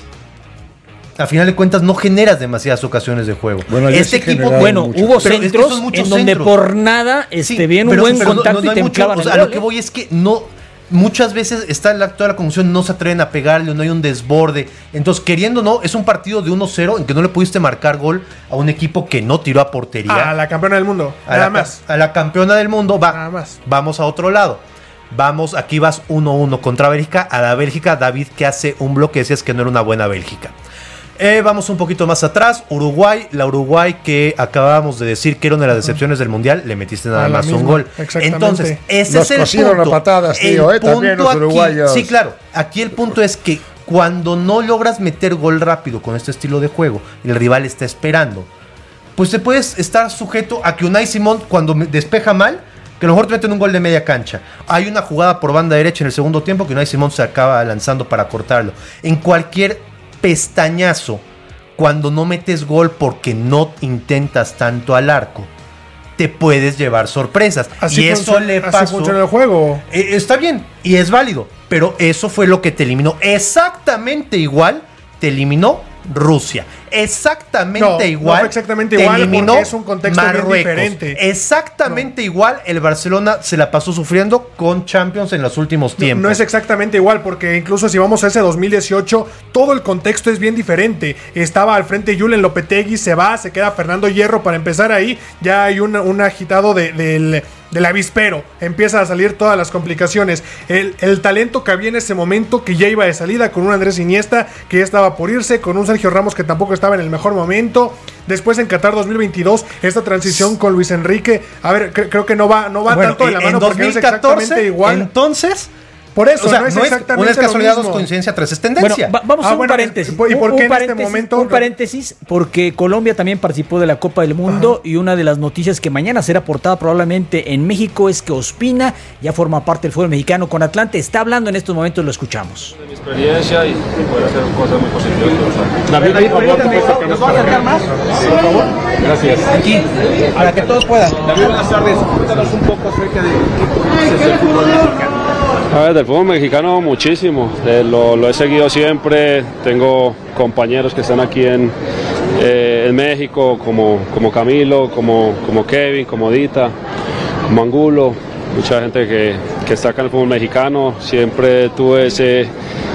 A final de cuentas no generas demasiadas ocasiones de juego. Bueno, este equipo, bueno, mucho. Hubo pero centros es que en donde centros. por nada este, sí, bien un buen pero contacto no, no, no y te mucho, o sea, a lo que voy es que no... Muchas veces está la, toda la confusión, no se atreven a pegarle, no hay un desborde. Entonces, queriendo o no, es un partido de uno cero en que no le pudiste marcar gol a un equipo que no tiró a portería. A la campeona del mundo, a nada la, más. A la campeona del mundo, va. Nada más. Vamos a otro lado. Vamos, aquí vas uno uno contra Bélgica. A la Bélgica, David, que hace un bloque, decías que no era una buena Bélgica. Eh, vamos un poquito más atrás, Uruguay, la Uruguay que acabábamos de decir que era una de las decepciones del Mundial, le metiste nada más misma, un gol. Entonces, ese Los es el punto. A patadas, tío, el eh, también los uruguayos. Aquí, sí, claro, aquí el punto es que cuando no logras meter gol rápido con este estilo de juego, el rival está esperando, pues te puedes estar sujeto a que Unai Simón, cuando despeja mal, que a lo mejor te meten un gol de media cancha. Hay una jugada por banda derecha en el segundo tiempo que Unai Simón se acaba lanzando para cortarlo. En cualquier pestañazo, cuando no metes gol porque no intentas tanto al arco, te puedes llevar sorpresas. Así y eso le pasó. Así funciona el juego. Eh, está bien y es válido, pero eso fue lo que te eliminó. Exactamente igual te eliminó Rusia. Exactamente no, igual. No exactamente igual eliminó porque es un contexto Marruecos. bien diferente. Exactamente no. igual el Barcelona se la pasó sufriendo con Champions en los últimos tiempos. No, no es exactamente igual porque incluso si vamos a ese dos mil dieciocho, todo el contexto es bien diferente. Estaba al frente Julen Lopetegui, se va, se queda Fernando Hierro para empezar ahí. Ya hay un, un agitado de, del... del avispero, empieza a salir todas las complicaciones. El, el talento que había en ese momento, que ya iba de salida, con un Andrés Iniesta que ya estaba por irse, con un Sergio Ramos que tampoco estaba en el mejor momento. Después en Qatar dos mil veintidós, esta transición con Luis Enrique, a ver, cre- creo que no va, no va bueno, tanto de la en mano dos mil catorce, porque no es exactamente igual. Entonces, por eso, o sea, no es no exactamente es, una es casualidad, lo mismo. dos coincidencia, tres es tendencia. Bueno, va, vamos Ah, a un bueno, paréntesis. ¿y por un, qué un en este paréntesis, momento? Un paréntesis, porque Colombia también participó de la Copa del Mundo. Ajá. Y una de las noticias que mañana será portada probablemente en México es que Ospina ya forma parte del fútbol mexicano con Atlante. Está hablando en estos momentos, lo escuchamos. De mi experiencia y puede hacer cosas muy positivas. David, David, David, ¿nos va a acercar más? Sí, por favor. Gracias. Aquí, para que todos puedan. David, buenas tardes. Cuéntanos un poco acerca de qué es el fútbol mexicano. A ver, del fútbol mexicano muchísimo, eh, lo, lo he seguido siempre, tengo compañeros que están aquí en, eh, en México, como, como Camilo, como, como Kevin, como Dita, como Angulo, mucha gente que, que está acá en el fútbol mexicano. Siempre tuve ese,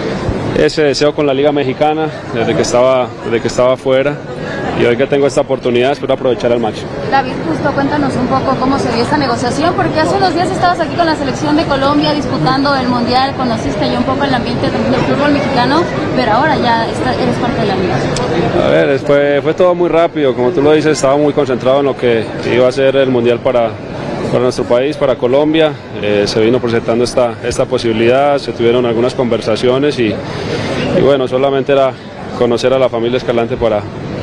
ese deseo con la Liga Mexicana desde que estaba, desde que estaba afuera, y hoy que tengo esta oportunidad espero aprovechar al máximo. David, justo cuéntanos un poco cómo se dio esta negociación, porque hace unos días estabas aquí con la selección de Colombia disputando el Mundial, conociste ya un poco el ambiente del fútbol mexicano, pero ahora ya está, eres parte de la liga. A ver, fue, fue todo muy rápido, como tú lo dices, estaba muy concentrado en lo que iba a ser el Mundial para, para nuestro país, para Colombia. Eh, se vino presentando esta, esta posibilidad, se tuvieron algunas conversaciones y, y bueno, solamente era conocer a la familia Escalante para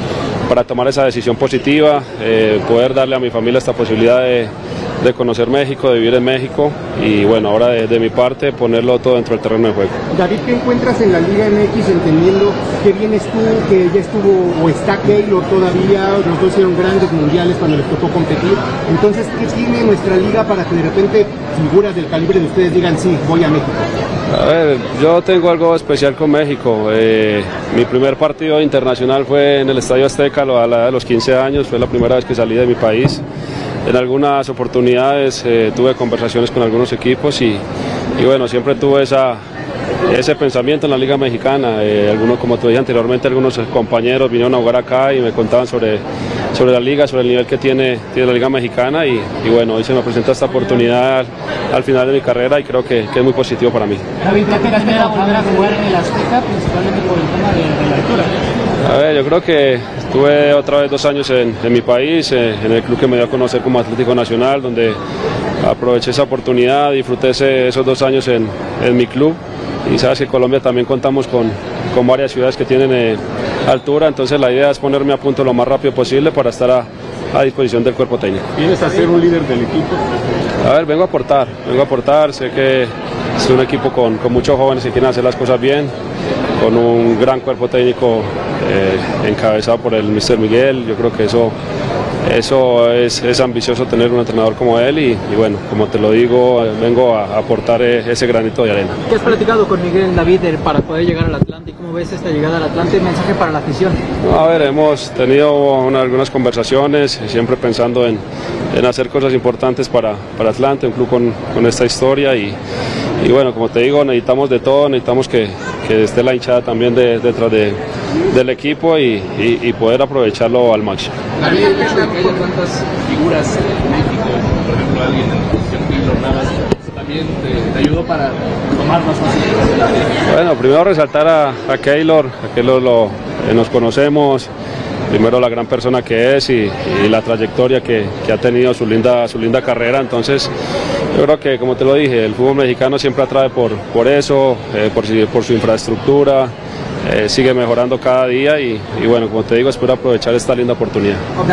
para tomar esa decisión positiva, eh, poder darle a mi familia esta posibilidad de, de conocer México, de vivir en México y bueno, ahora de, de mi parte ponerlo todo dentro del terreno de juego. David, ¿qué encuentras en la Liga M X entendiendo que vienes tú, que ya estuvo o está Keylor todavía, los dos hicieron grandes mundiales cuando les tocó competir? Entonces, ¿qué tiene nuestra liga para que de repente figuras del calibre de ustedes digan sí, voy a México? A ver, yo tengo algo especial con México. Eh, mi primer partido internacional fue en el Estadio Azteca a la edad de los quince años, fue la primera vez que salí de mi país. En algunas oportunidades eh, tuve conversaciones con algunos equipos y, y bueno, siempre tuve esa, ese pensamiento en la Liga Mexicana. Eh, algunos, como te dije anteriormente, algunos compañeros vinieron a jugar acá y me contaban sobre, sobre la liga, sobre el nivel que tiene, tiene la Liga Mexicana y, y bueno, hoy se me presenta esta oportunidad al, al final de mi carrera y creo que, que es muy positivo para mí. David, ¿qué te espera volver a jugar en el Azteca, principalmente por el tema de, de la altura? A ver, yo creo que estuve otra vez dos años en, en mi país, eh, en el club que me dio a conocer como Atlético Nacional, donde aproveché esa oportunidad, disfruté ese, esos dos años en, en mi club. Y sabes que en Colombia también contamos con, con varias ciudades que tienen eh, altura, entonces la idea es ponerme a punto lo más rápido posible para estar a, a disposición del cuerpo técnico. ¿Vienes a ser un líder del equipo? A ver, vengo a aportar, vengo a aportar, sé que es un equipo con, con muchos jóvenes que quieren hacer las cosas bien, con un gran cuerpo técnico eh, encabezado por el míster Miguel. Yo creo que eso, eso es, es ambicioso tener un entrenador como él y, y bueno, como te lo digo, vengo a aportar ese granito de arena. ¿Qué has platicado con Miguel David para poder llegar al Atlante? ¿Cómo ves esta llegada al Atlante? ¿Mensaje para la afición? No, a ver, hemos tenido una, algunas conversaciones, siempre pensando en, en hacer cosas importantes para, para Atlante, un club con, con esta historia y, y bueno, como te digo, necesitamos de todo, necesitamos que, que esté la hinchada también de, detrás de, del equipo y, y, y poder aprovecharlo al máximo. David, el hecho de que haya tantas figuras en México, por ejemplo alguien en la posición Keylor Navas, también te, te ayudó para tomar más fácil. Bueno, primero resaltar a, a Keylor, a Keylor lo, eh, nos conocemos, primero la gran persona que es y, y la trayectoria que, que ha tenido, su linda, su linda carrera, entonces yo creo que, como te lo dije, el fútbol mexicano siempre atrae por, por eso, eh, por, por su infraestructura, eh, sigue mejorando cada día y, y bueno, como te digo, espero aprovechar esta linda oportunidad.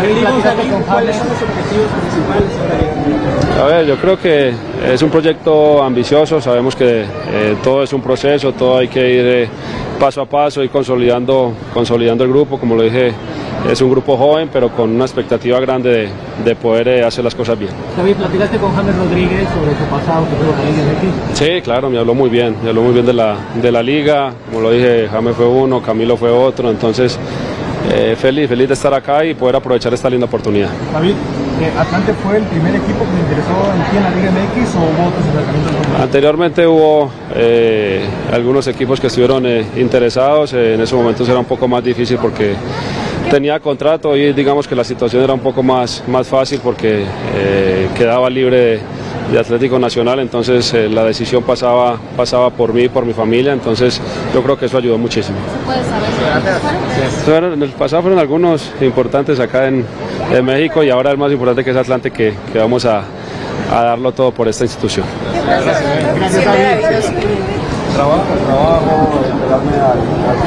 ¿Cuáles son los objetivos principales? A ver, yo creo que es un proyecto ambicioso, sabemos que eh, todo es un proceso, todo hay que ir eh, paso a paso y consolidando, consolidando el grupo, como lo dije, es un grupo joven, pero con una expectativa grande de, de poder eh, hacer las cosas bien. David, ¿platicaste con James Rodríguez sobre su pasado que tuvo con la Liga M X? Sí, claro, me habló muy bien, me habló muy bien de la, de la liga, como lo dije, James fue uno, Camilo fue otro, entonces eh, feliz, feliz de estar acá y poder aprovechar esta linda oportunidad. David, ¿Atlante fue el primer equipo que le interesó en la Liga M X o hubo otros acercamientos? Anteriormente hubo eh, algunos equipos que estuvieron eh, interesados, eh, en esos momentos era un poco más difícil porque tenía contrato y digamos que la situación era un poco más, más fácil porque eh, quedaba libre de, de Atlético Nacional, entonces eh, la decisión pasaba, pasaba por mí, por mi familia, entonces yo creo que eso ayudó muchísimo. ¿Puedes saber? Bueno, en el pasado fueron algunos importantes acá en, en México y ahora el más importante que es Atlante, que, que vamos a, a darlo todo por esta institución. Gracias. Gracias, David. Trabajo, trabajo, esperarme al...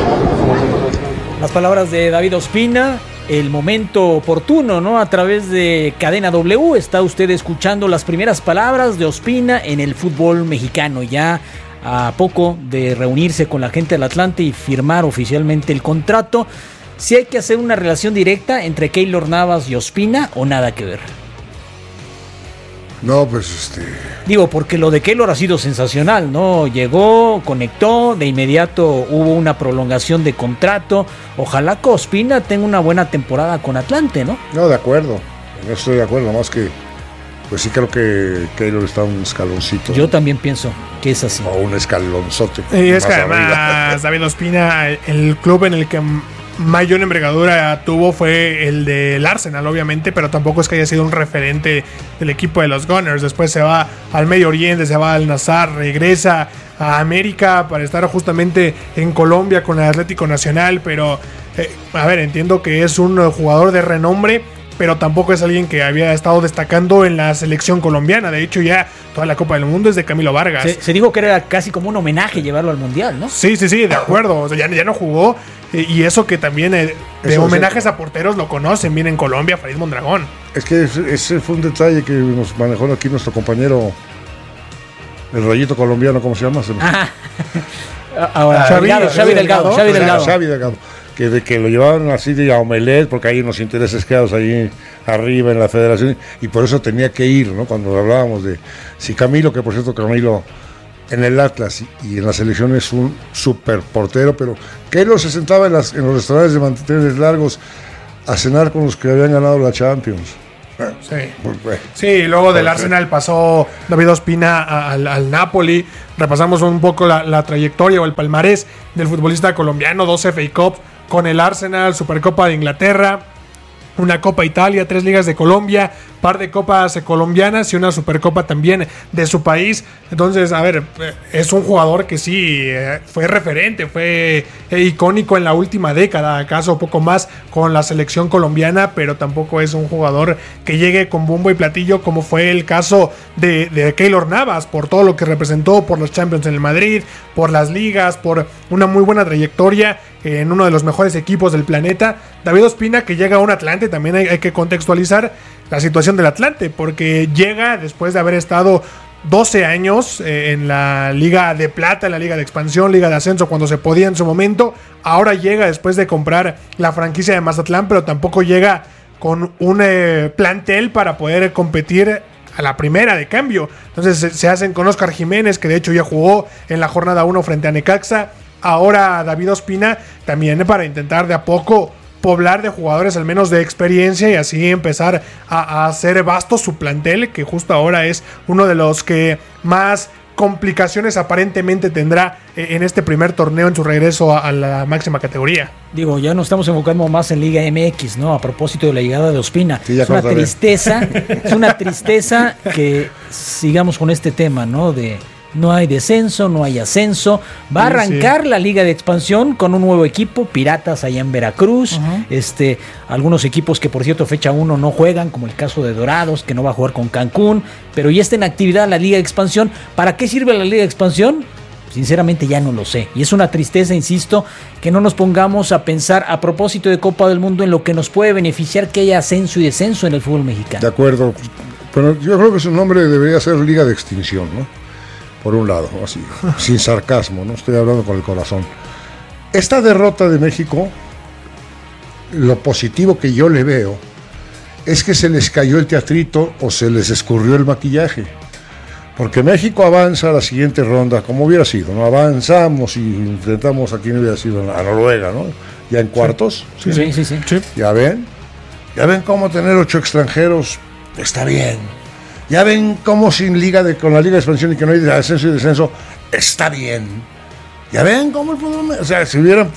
Las palabras de David Ospina, el momento oportuno, ¿no? A través de Cadena W está usted escuchando las primeras palabras de Ospina en el fútbol mexicano, ya a poco de reunirse con la gente del Atlante y firmar oficialmente el contrato. Si hay que hacer una relación directa entre Keylor Navas y Ospina o nada que ver. No, pues este... Digo, porque lo de Keylor ha sido sensacional, ¿no? Llegó, conectó, de inmediato hubo una prolongación de contrato. Ojalá que Ospina tenga una buena temporada con Atlante, ¿no? No, de acuerdo. No estoy de acuerdo, más que... Pues sí creo que Keylor está un escaloncito. Yo también pienso que es así. O un escalonzote. Y es que además David Ospina, el club en el que mayor envergadura tuvo fue el del Arsenal, obviamente, pero tampoco es que haya sido un referente del equipo de los Gunners. Después se va al Medio Oriente, se va al Nazar, regresa a América para estar justamente en Colombia con el Atlético Nacional, pero eh, a ver, entiendo que es un jugador de renombre, pero tampoco es alguien que había estado destacando en la selección colombiana. De hecho, ya toda la Copa del Mundo es de Camilo Vargas. Se, se dijo que era casi como un homenaje llevarlo al Mundial, ¿no? Sí, sí, sí, de acuerdo. O sea, ya, ya no jugó. Eh, y eso que también eh, de eso, homenajes eso. a porteros lo conocen bien en Colombia, Farid Mondragón. Es que ese, ese fue un detalle que nos manejó aquí nuestro compañero, el rayito colombiano, ¿cómo se llama? Se ah. Ahora, Xavi Delgado, Xavi Delgado, Xavi Delgado. Xavi Delgado. Que, de, que lo llevaban así de a omelet, porque hay unos intereses creados ahí arriba en la federación, y por eso tenía que ir, ¿no? Cuando hablábamos de si Camilo, que por cierto Camilo en el Atlas y, y en la selección es un super portero, pero Keylor se sentaba en, las, en los restaurantes de manteles largos a cenar con los que habían ganado la Champions. Sí, sí, luego del Arsenal pasó David Ospina al, al Napoli. Repasamos un poco la, la trayectoria o el palmarés del futbolista colombiano: dos F A Cup con el Arsenal, Supercopa de Inglaterra, una Copa Italia, tres ligas de Colombia, par de copas colombianas y una Supercopa también de su país. Entonces, a ver, es un jugador que sí eh, fue referente, fue eh, icónico en la última década, acaso poco más con la selección colombiana, pero tampoco es un jugador que llegue con bombo y platillo como fue el caso de, de Keylor Navas, por todo lo que representó, por los Champions en el Madrid, por las ligas, por una muy buena trayectoria eh, en uno de los mejores equipos del planeta. David Ospina, que llega a un Atlante, también hay, hay que contextualizar la situación del Atlante, porque llega después de haber estado doce años eh, en la Liga de Plata, en la Liga de Expansión, Liga de Ascenso, cuando se podía en su momento. Ahora llega después de comprar la franquicia de Mazatlán, pero tampoco llega con un eh, plantel para poder competir a la primera de cambio. Entonces se, se hacen con Oscar Jiménez, que de hecho ya jugó en la jornada uno frente a Necaxa. Ahora David Ospina también para intentar de a poco poblar de jugadores al menos de experiencia y así empezar a, a hacer vasto su plantel, que justo ahora es uno de los que más complicaciones aparentemente tendrá en este primer torneo en su regreso a, a la máxima categoría. Digo, ya nos estamos enfocando más en Liga M X, ¿no? A propósito de la llegada de Ospina. Sí, es una tristeza, es una tristeza que sigamos con este tema, ¿no? De no hay descenso, no hay ascenso. Va a arrancar sí, sí. la Liga de Expansión con un nuevo equipo, Piratas allá en Veracruz. Uh-huh. Este, algunos equipos que por cierto fecha uno no juegan, como el caso de Dorados, que no va a jugar con Cancún, pero ya está en actividad la Liga de Expansión. ¿Para qué sirve la Liga de Expansión? Sinceramente ya no lo sé. Y es una tristeza, insisto, que no nos pongamos a pensar a propósito de Copa del Mundo en lo que nos puede beneficiar que haya ascenso y descenso en el fútbol mexicano. De acuerdo, pero yo creo que su nombre debería ser Liga de Extinción, ¿no? Por un lado, así, sin sarcasmo, no estoy hablando con el corazón. Esta derrota de México, lo positivo que yo le veo es que se les cayó el teatrito o se les escurrió el maquillaje. Porque México avanza a la siguiente ronda, como hubiera sido, ¿no? Avanzamos y enfrentamos a quien hubiera sido a Noruega, ¿no? Ya en cuartos. Sí, sí, sí, sí, sí. Ya ven, ya ven cómo tener ocho extranjeros está bien. Ya ven cómo sin liga de, con la Liga de Expansión y que no hay ascenso y descenso, está bien. Ya ven cómo el fútbol, o sea, se hubieran,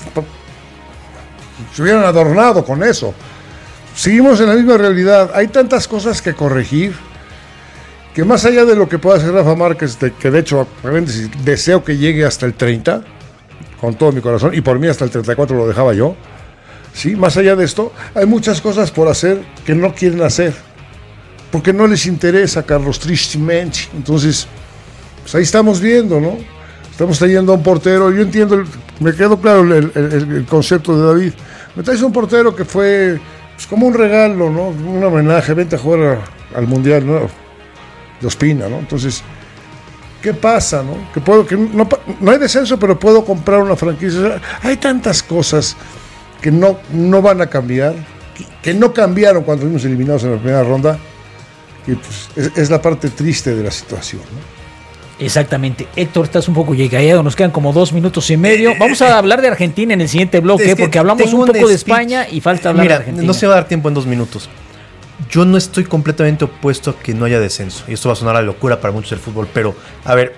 se hubieran adornado con eso. Seguimos en la misma realidad. Hay tantas cosas que corregir que más allá de lo que pueda hacer Rafa Márquez, de, que de hecho deseo que llegue hasta el treinta, con todo mi corazón, y por mí hasta el treinta y cuatro lo dejaba yo. Sí, más allá de esto, hay muchas cosas por hacer que no quieren hacer. Porque no les interesa, Carlos, tristemente. Entonces, pues ahí estamos viendo, ¿no? Estamos trayendo a un portero. Yo entiendo, el, me quedó claro el, el, el concepto de David. Me traes un portero que fue pues, como un regalo, ¿no? Un homenaje. Vente a jugar a, al Mundial, ¿no? De Ospina, ¿no? Entonces, ¿qué pasa, no? Que puedo, que no, no hay descenso, pero puedo comprar una franquicia. Hay tantas cosas que no, no van a cambiar, que, que no cambiaron cuando fuimos eliminados en la primera ronda. Y pues es, es la parte triste de la situación, ¿no? Exactamente. Héctor, estás un poco llegado, nos quedan como dos minutos y medio. Vamos a hablar de Argentina en el siguiente bloque, es que porque hablamos un poco un de España y falta hablar Mira, de Argentina. No se va a dar tiempo en dos minutos. Yo no estoy completamente opuesto a que no haya descenso. Y esto va a sonar a locura para muchos del fútbol, pero, a ver,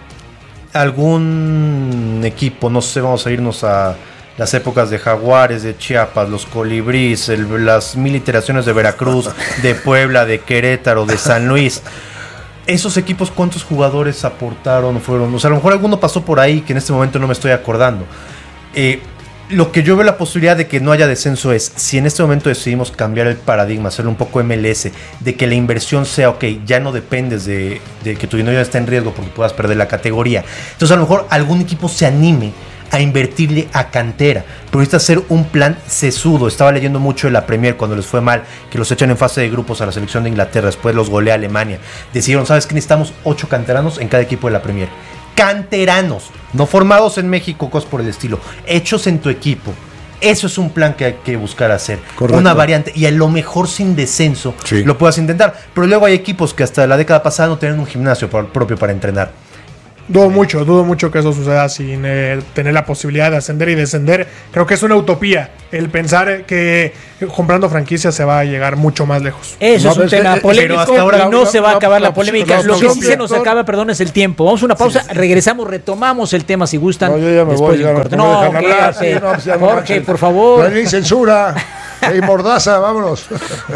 algún equipo, no sé, vamos a irnos a las épocas de Jaguares, de Chiapas, los Colibríes, el, las mil iteraciones de Veracruz, de Puebla, de Querétaro, de San Luis. Esos equipos, ¿cuántos jugadores aportaron? Fueron, o sea, a lo mejor alguno pasó por ahí que en este momento no me estoy acordando. Eh, lo que yo veo la posibilidad de que no haya descenso es, si en este momento decidimos cambiar el paradigma, hacerlo un poco M L S, de que la inversión sea, ok, ya no dependes de, de que tu dinero ya está en riesgo porque puedas perder la categoría. Entonces a lo mejor algún equipo se anime a invertirle a cantera, pero necesita hacer un plan sesudo. Estaba leyendo mucho de la Premier cuando les fue mal, que los echan en fase de grupos a la selección de Inglaterra, después los golea Alemania. Decidieron, ¿sabes qué? Necesitamos ocho canteranos en cada equipo de la Premier. Canteranos, no formados en México, cosas por el estilo, hechos en tu equipo. Eso es un plan que hay que buscar hacer. Correcto. Una variante, y a lo mejor sin descenso sí. lo puedas intentar, pero luego hay equipos que hasta la década pasada no tienen un gimnasio propio para entrenar. Dudo mucho, dudo mucho que eso suceda sin eh, tener la posibilidad de ascender y descender. Creo que es una utopía el pensar que comprando franquicias se va a llegar mucho más lejos. Eso no, es un tema que, polémico hasta ahora, y no, no se va a acabar la, la polémica. La, la, Lo que sí se nos acaba, perdón, es el tiempo. Vamos a una pausa, sí, sí. regresamos, retomamos el tema si gustan. No, yo ya me después voy, ya corte. No, no, hablar, sí, no, ya no Jorge, por favor. No hay censura, hay mordaza, vámonos.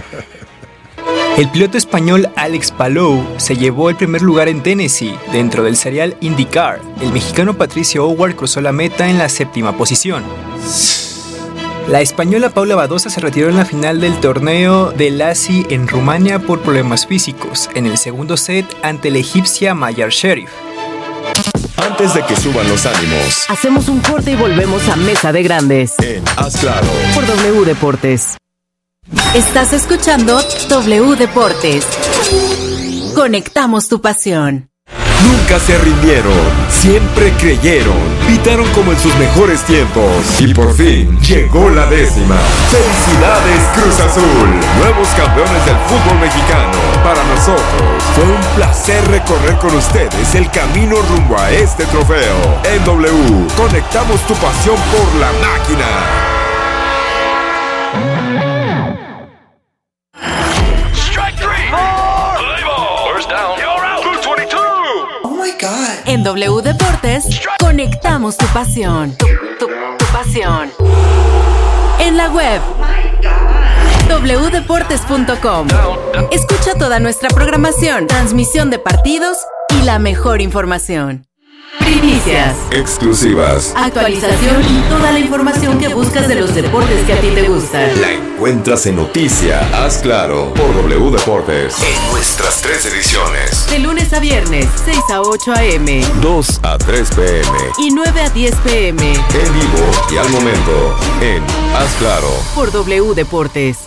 El piloto español Alex Palou se llevó el primer lugar en Tennessee dentro del serial IndyCar. El mexicano Patricio Howard cruzó la meta en la séptima posición. La española Paula Badosa se retiró en la final del torneo de Lassi en Rumania por problemas físicos, en el segundo set ante la egipcia Mayar Sherif. Antes de que suban los ánimos, hacemos un corte y volvemos a Mesa de Grandes en Haz Claro por W Deportes. Estás escuchando W Deportes. Conectamos tu pasión. Nunca se rindieron, siempre creyeron, pitaron como en sus mejores tiempos y por fin llegó la décima. ¡Felicidades Cruz Azul! Nuevos campeones del fútbol mexicano. Para nosotros fue un placer recorrer con ustedes el camino rumbo a este trofeo. En W, conectamos tu pasión por la máquina. En W Deportes, conectamos tu pasión. Tu, tu, tu pasión. En la web, w deportes punto com. Escucha toda nuestra programación, transmisión de partidos y la mejor información. Primicias, exclusivas, actualización y toda la información que buscas de los deportes que a ti te gustan. La encuentras en Noticia Haz Claro por W Deportes en nuestras tres ediciones. De lunes a viernes, seis a ocho a eme, dos a tres pe eme y nueve a diez pe eme. En vivo y al momento en Haz Claro por W Deportes.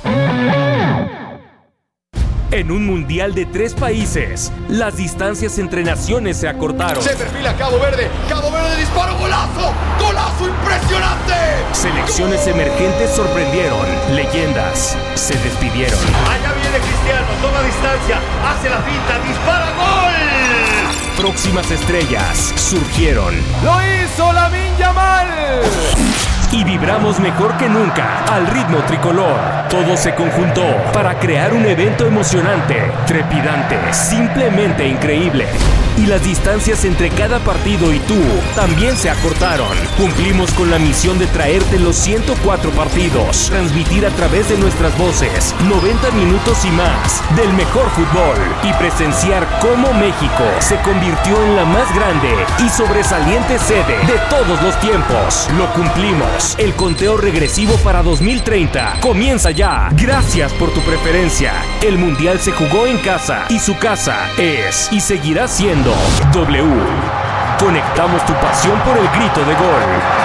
En un mundial de tres países, las distancias entre naciones se acortaron. Se perfila Cabo Verde, Cabo Verde disparo, golazo, golazo impresionante. Selecciones emergentes sorprendieron, leyendas se despidieron. Allá viene Cristiano, toma distancia, hace la finta, dispara, gol. Próximas estrellas surgieron. ¡Lo hizo Lamine Yamal! Y vibramos mejor que nunca al ritmo tricolor. Todo se conjuntó para crear un evento emocionante, trepidante, simplemente increíble. Y las distancias entre cada partido y tú también se acortaron. Cumplimos con la misión de traerte los ciento cuatro partidos, transmitir a través de nuestras voces noventa minutos y más del mejor fútbol y presenciar cómo México se convirtió en la más grande y sobresaliente sede de todos los tiempos. Lo cumplimos. El conteo regresivo para dos mil treinta comienza ya. Gracias por tu preferencia. El Mundial se jugó en casa y su casa es y seguirá siendo W. Conectamos tu pasión por el grito de gol.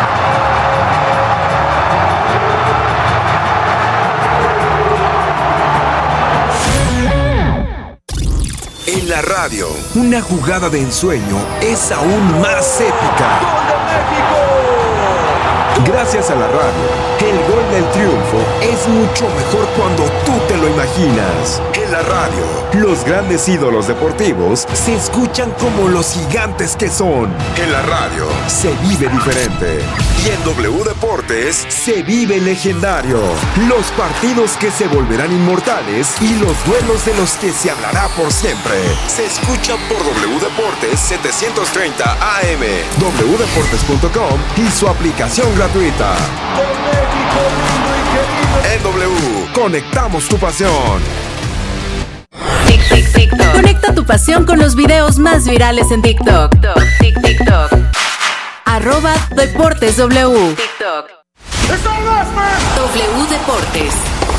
En la radio, una jugada de ensueño es aún más épica. ¡Gol de México! Gracias a la radio, el gol del triunfo es mucho mejor cuando tú te lo imaginas. En la radio, los grandes ídolos deportivos se escuchan como los gigantes que son. En la radio, se vive diferente. Y en W Deportes, se vive legendario. Los partidos que se volverán inmortales y los duelos de los que se hablará por siempre. Se escuchan por W Deportes setecientos treinta A M, w deportes punto com y su aplicación gratuita. En W, conectamos tu pasión. Tic, tic, TikTok. Conecta tu pasión con los videos más virales en TikTok. TikTok. TikTok. Arroba Deportes W. TikTok. W Deportes.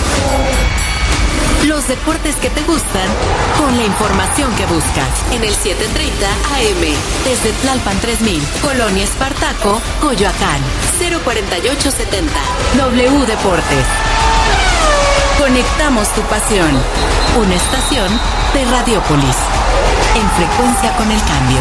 Los deportes que te gustan con la información que buscas en el setecientos treinta A M desde Tlalpan tres mil, Colonia Espartaco, Coyoacán, cero cuarenta y ocho setenta. W Deportes. Conectamos tu pasión. Una estación de Radiópolis. En frecuencia con el cambio.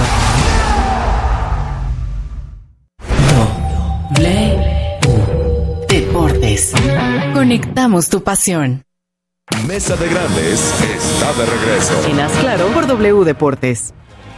W Deportes. Conectamos tu pasión. Mesa de Grandes está de regreso. En Haz Claro por W Deportes.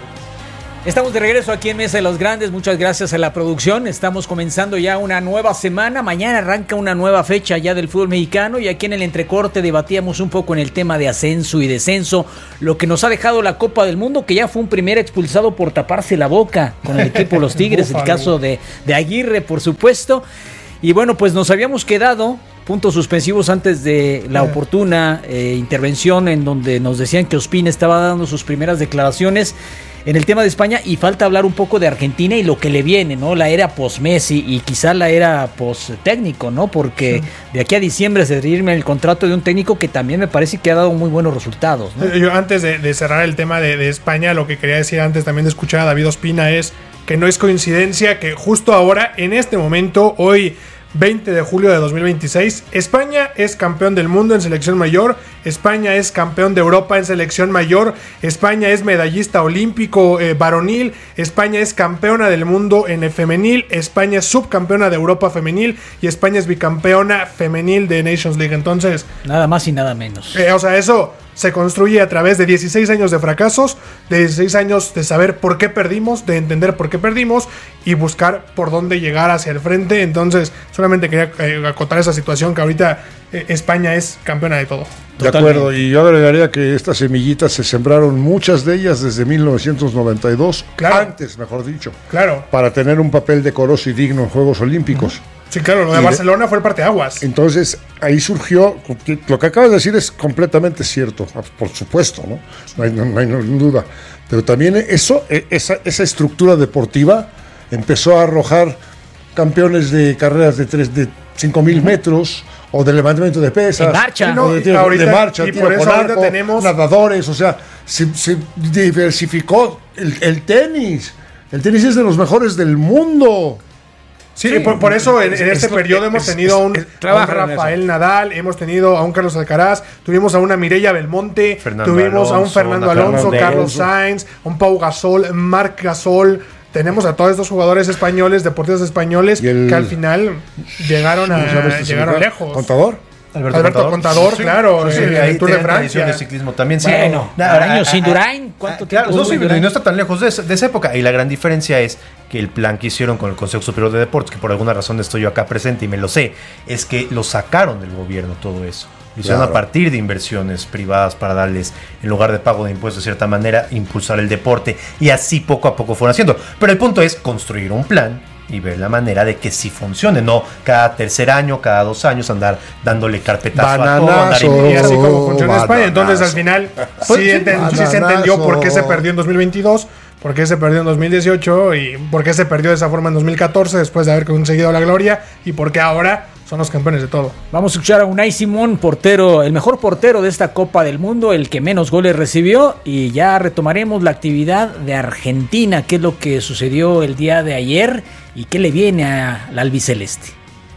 Estamos de regreso aquí en Mesa de los Grandes. Muchas gracias a la producción. Estamos comenzando ya una nueva semana. Mañana arranca una nueva fecha ya del fútbol mexicano. Y aquí en el entrecorte debatíamos un poco en el tema de ascenso y descenso. Lo que nos ha dejado la Copa del Mundo, que ya fue un primer expulsado por taparse la boca con el equipo Los Tigres. El caso de, de Aguirre, por supuesto. Y bueno, pues nos habíamos quedado puntos suspensivos antes de la oportuna eh, intervención en donde nos decían que Ospina estaba dando sus primeras declaraciones en el tema de España, y falta hablar un poco de Argentina y lo que le viene, ¿no? La era post-Messi y quizá la era post-técnico, ¿no? Porque sí, de aquí a diciembre se firma el contrato de un técnico que también me parece que ha dado muy buenos resultados, ¿no? Yo antes de, de cerrar el tema de, de España, lo que quería decir antes también de escuchar a David Ospina es que no es coincidencia que justo ahora, en este momento, hoy veinte de julio de dos mil veintiséis, España es campeón del mundo en selección mayor, España es campeón de Europa en selección mayor, España es medallista olímpico eh, varonil, España es campeona del mundo en femenil, España es subcampeona de Europa femenil y España es bicampeona femenil de Nations League. Entonces, nada más y nada menos. Eh, o sea, eso se construye a través de dieciséis años de fracasos, de dieciséis años de saber por qué perdimos, de entender por qué perdimos y buscar por dónde llegar hacia el frente. Entonces, solamente quería eh, acotar esa situación que ahorita eh, España es campeona de todo. De acuerdo, y yo agregaría que estas semillitas se sembraron, muchas de ellas desde mil novecientos noventa y dos, claro, antes, mejor dicho, claro, para tener un papel decoroso y digno en Juegos Olímpicos. Uh-huh. Sí, claro, lo de y Barcelona de, fue el parteaguas. Entonces, ahí surgió, lo que acabas de decir es completamente cierto, por supuesto, ¿no? No hay, no, no hay duda. Pero también eso, esa, esa estructura deportiva empezó a arrojar campeones de carreras de tres, de cinco mil metros, o de levantamiento de pesas, en marcha, no, de, tiro, ahorita, de marcha, y tiro por eso con arco, tenemos nadadores, o sea, se, se diversificó el, el tenis. El tenis es de los mejores del mundo. Sí, sí, por, por eso en, en este es, periodo es, hemos tenido es, a un, a un Rafael Nadal, hemos tenido a un Carlos Alcaraz, tuvimos a una Mireia Belmonte, Fernando tuvimos Alonso, a un Fernando Alonso, Fernando Carlos Sainz, a un Pau Gasol, Marc Gasol. Tenemos a todos estos jugadores españoles, deportistas españoles, el, que al final llegaron a llegaron lejos. ¿Contador? Alberto, Alberto Contador, Contador sí, claro, sí, el, el Tour de Francia, de ciclismo también. Sí, bueno, años sin Durain, ¿cuánto ah, tiempo? Claro, no, sí, Durain? No está tan lejos de esa, de esa época. Y la gran diferencia es que el plan que hicieron con el Consejo Superior de Deportes, que por alguna razón estoy yo acá presente y me lo sé, es que lo sacaron del gobierno todo eso. Lo hicieron claro. a partir de inversiones privadas para darles, en lugar de pago de impuestos de cierta manera, impulsar el deporte. Y así poco a poco fueron haciendo. Pero el punto es construir un plan y ver la manera de que sí funcione, no cada tercer año, cada dos años andar dándole carpetazo bananazo, a todo, andar y así como funciona en España. Entonces al final pues, sí, enten, sí se entendió por qué se perdió en dos mil veintidós, por qué se perdió en dos mil dieciocho y por qué se perdió de esa forma en dos mil catorce después de haber conseguido la gloria y por qué ahora son los campeones de todo. Vamos a escuchar a Unai Simón, portero, el mejor portero de esta Copa del Mundo, el que menos goles recibió, y ya retomaremos la actividad de Argentina, qué es lo que sucedió el día de ayer y qué le viene al albiceleste.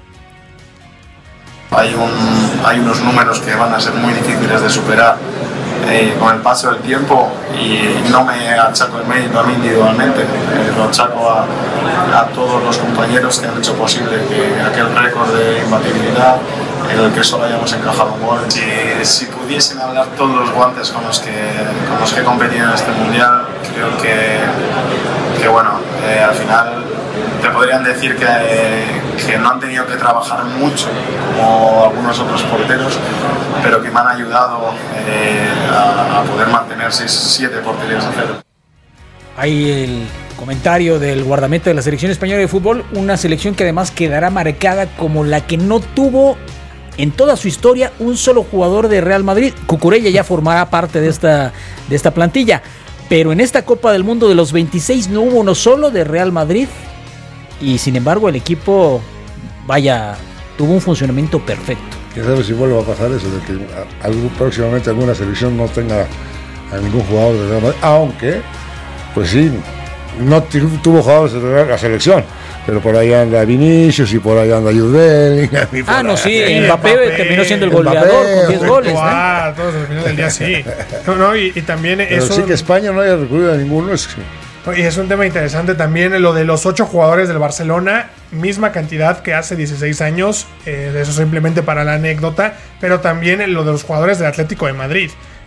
Hay, un, hay unos números que van a ser muy difíciles de superar eh, con el paso del tiempo y no me achaco el mérito a mí individualmente, eh, lo achaco a, a todos los compañeros que han hecho posible que aquel récord de imbatibilidad en el que solo hayamos encajado un gol. Si, si pudiesen hablar todos los guantes con los que, con los que he competido en este mundial, creo que, que bueno, eh, al final te podrían decir que, que no han tenido que trabajar mucho como algunos otros porteros, pero que me han ayudado eh, a, a poder mantener seis, siete porterías a cero. Hay el comentario del guardameta de la selección española de fútbol, una selección que además quedará marcada como la que no tuvo en toda su historia un solo jugador de Real Madrid. Cucurella ya formará parte de esta, de esta plantilla, pero en esta Copa del Mundo de los veintiséis no hubo uno solo de Real Madrid. Y sin embargo el equipo, vaya, tuvo un funcionamiento perfecto. Quién sabe si vuelva a pasar eso, de que a, algún, próximamente alguna selección no tenga a ningún jugador de Real Madrid, aunque, pues sí, no t- tuvo jugadores de la selección, pero por ahí anda Vinicius y por ahí anda Jude Bellingham. Ah, no, sí, Sí, Mbappé, Mbappé, terminó siendo el Mbappé, goleador con diez goles. Ah, todos al final del día sí. No, no, y, y también Pero eso. sí que España no haya recurrido a ninguno, es que... Y es un tema interesante también lo de los ocho jugadores del Barcelona, misma cantidad que hace dieciséis años, eh, eso simplemente para la anécdota, pero también lo de los jugadores del Atlético de Madrid.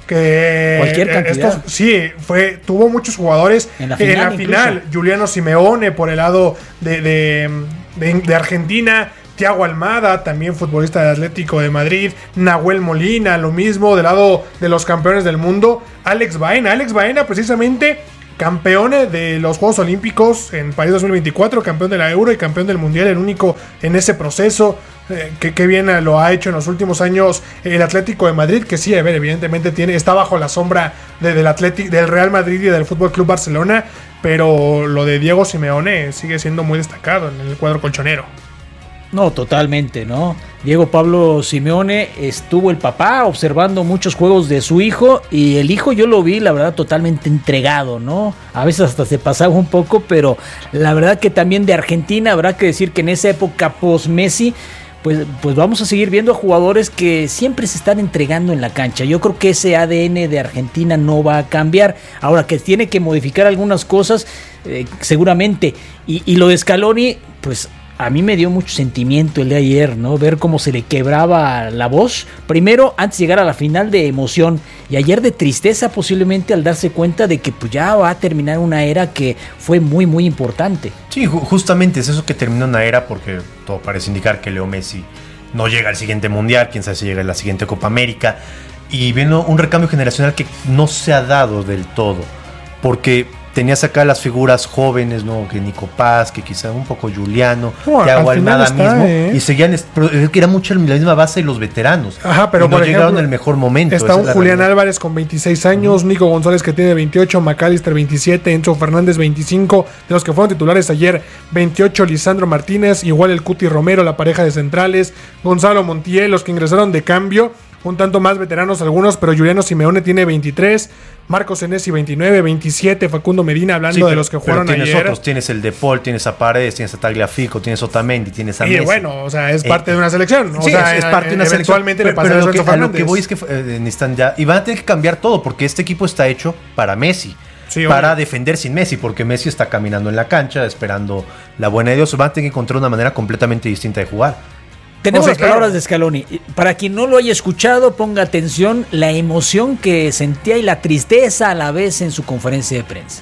Que Cualquier cantidad. Estos, sí, fue, tuvo muchos jugadores En la en final, la final. incluso. Juliano Simeone por el lado de, de, de, de Argentina. Thiago Almada, también futbolista del Atlético de Madrid. Nahuel Molina, lo mismo, del lado de los campeones del mundo. Alex Baena. Alex Baena, precisamente, campeón de los Juegos Olímpicos en París dos mil veinticuatro, campeón de la Euro y campeón del Mundial, el único en ese proceso. Eh, que, que bien lo ha hecho en los últimos años el Atlético de Madrid, que sí, a ver, evidentemente tiene, está bajo la sombra de, del, Atlético, del Real Madrid y del F C Barcelona, pero lo de Diego Simeone sigue siendo muy destacado en el cuadro colchonero. No, totalmente, ¿no? Diego Pablo Simeone, estuvo el papá observando muchos juegos de su hijo y el hijo yo lo vi, la verdad, totalmente entregado, ¿no? A veces hasta se pasaba un poco, pero la verdad que también de Argentina habrá que decir que en esa época post-Messi, pues, pues vamos a seguir viendo a jugadores que siempre se están entregando en la cancha. Yo creo que ese A D N de Argentina no va a cambiar. Ahora que tiene que modificar algunas cosas, eh, seguramente. Y, y lo de Scaloni, pues a mí me dio mucho sentimiento el de ayer, ¿no? Ver cómo se le quebraba la voz. Primero, antes de llegar a la final, de emoción. Y ayer de tristeza, posiblemente, al darse cuenta de que pues, ya va a terminar una era que fue muy, muy importante. Sí, ju- justamente es eso, que termina una era, porque todo parece indicar que Leo Messi no llega al siguiente Mundial, quién sabe si llega a la siguiente Copa América. Y viendo un recambio generacional que no se ha dado del todo. Porque tenías acá las figuras jóvenes, ¿no? Que Nico Paz, que quizá un poco Juliano, No, Thiago al final Almada está, mismo. ¿eh? Y seguían, est- pero es que era mucho la misma base de los veteranos. Ajá, pero y no por llegaron ejemplo, en el mejor momento. Está esa un es la Julián realidad. Álvarez con veintiséis años, uh-huh. Nico González que tiene veintiocho, McAllister veintisiete, Enzo Fernández veinticinco, de los que fueron titulares ayer veintiocho, Lisandro Martínez, igual el Cuti Romero, la pareja de centrales, Gonzalo Montiel, los que ingresaron de cambio, un tanto más veteranos algunos, pero Juliano Simeone tiene veintitrés, Marcos Senesi veintinueve, veintisiete, Facundo Medina, hablando Sí, pero, de los que pero jugaron tienes ayer. otros, tienes el De Paul, tienes a Paredes, tienes a Tagliafico, tienes a Otamendi, tienes a Y Messi. bueno, o sea, es Eh, parte de una selección. O sí, sea, es, es parte de una eventualmente selección. le pasará pero a lo que, Enzo a lo Fernández. que voy es que eh, necesitan ya. Y van a tener que cambiar todo, porque este equipo está hecho para Messi. Sí, para obvio. defender sin Messi, porque Messi está caminando en la cancha, esperando la buena de Dios. Van a tener que encontrar una manera completamente distinta de jugar. Tenemos O sea, las palabras claro. de Scaloni. Para quien no lo haya escuchado, ponga atención la emoción que sentía y la tristeza a la vez en su conferencia de prensa.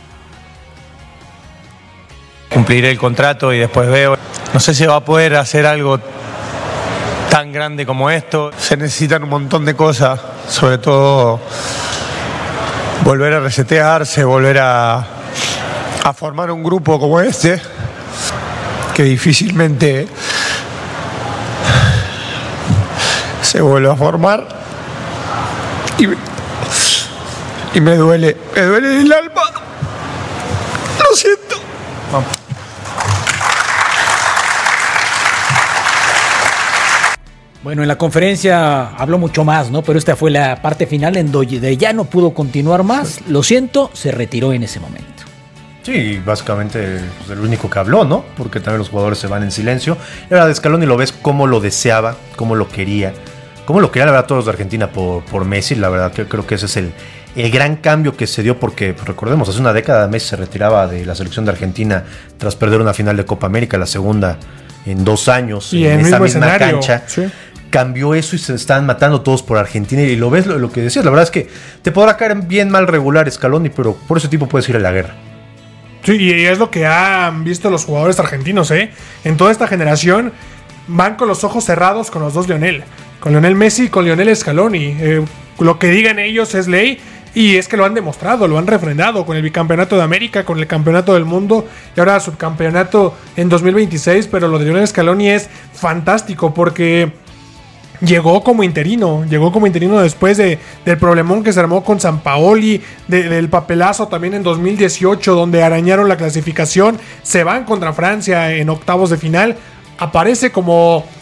Cumpliré el contrato y después veo. No sé si va a poder hacer algo tan grande como esto. Se necesitan un montón de cosas, sobre todo volver a resetearse, volver a, a formar un grupo como este, que difícilmente se vuelve a formar. Y, y me duele, me duele el alma. Lo siento. Vamos. Bueno, en la conferencia habló mucho más, ¿no? Pero esta fue la parte final en donde ya no pudo continuar más. Lo siento, se retiró en ese momento. Sí, básicamente pues, el único que habló, ¿no? Porque también los jugadores se van en silencio. Y ahora de Scaloni lo ves cómo lo deseaba, cómo lo quería. Cómo lo quería, la verdad, todos los de Argentina por, por Messi. La verdad que creo que ese es el, el gran cambio que se dio, porque pues, recordemos, hace una década Messi se retiraba de la selección de Argentina tras perder una final de Copa América, la segunda en dos años, Y en el esa mismo misma escenario, cancha. sí. Cambió eso y se están matando todos por Argentina. Y lo ves lo, lo que decías, la verdad es que te podrá caer bien mal regular Scaloni, pero por ese tipo puedes ir a la guerra. Sí, y es lo que han visto los jugadores argentinos, ¿eh? En toda esta generación van con los ojos cerrados con los dos Lionel. Con Lionel Messi y con Lionel Scaloni. Eh, lo que digan ellos es ley. Y es que lo han demostrado, lo han refrendado con el bicampeonato de América, con el campeonato del mundo y ahora subcampeonato en dos mil veintiséis. Pero lo de Lionel Scaloni es fantástico porque llegó como interino, llegó como interino después de, del problemón que se armó con Sampaoli, de, del papelazo también en dos mil dieciocho, donde arañaron la clasificación, se van contra Francia en octavos de final, aparece como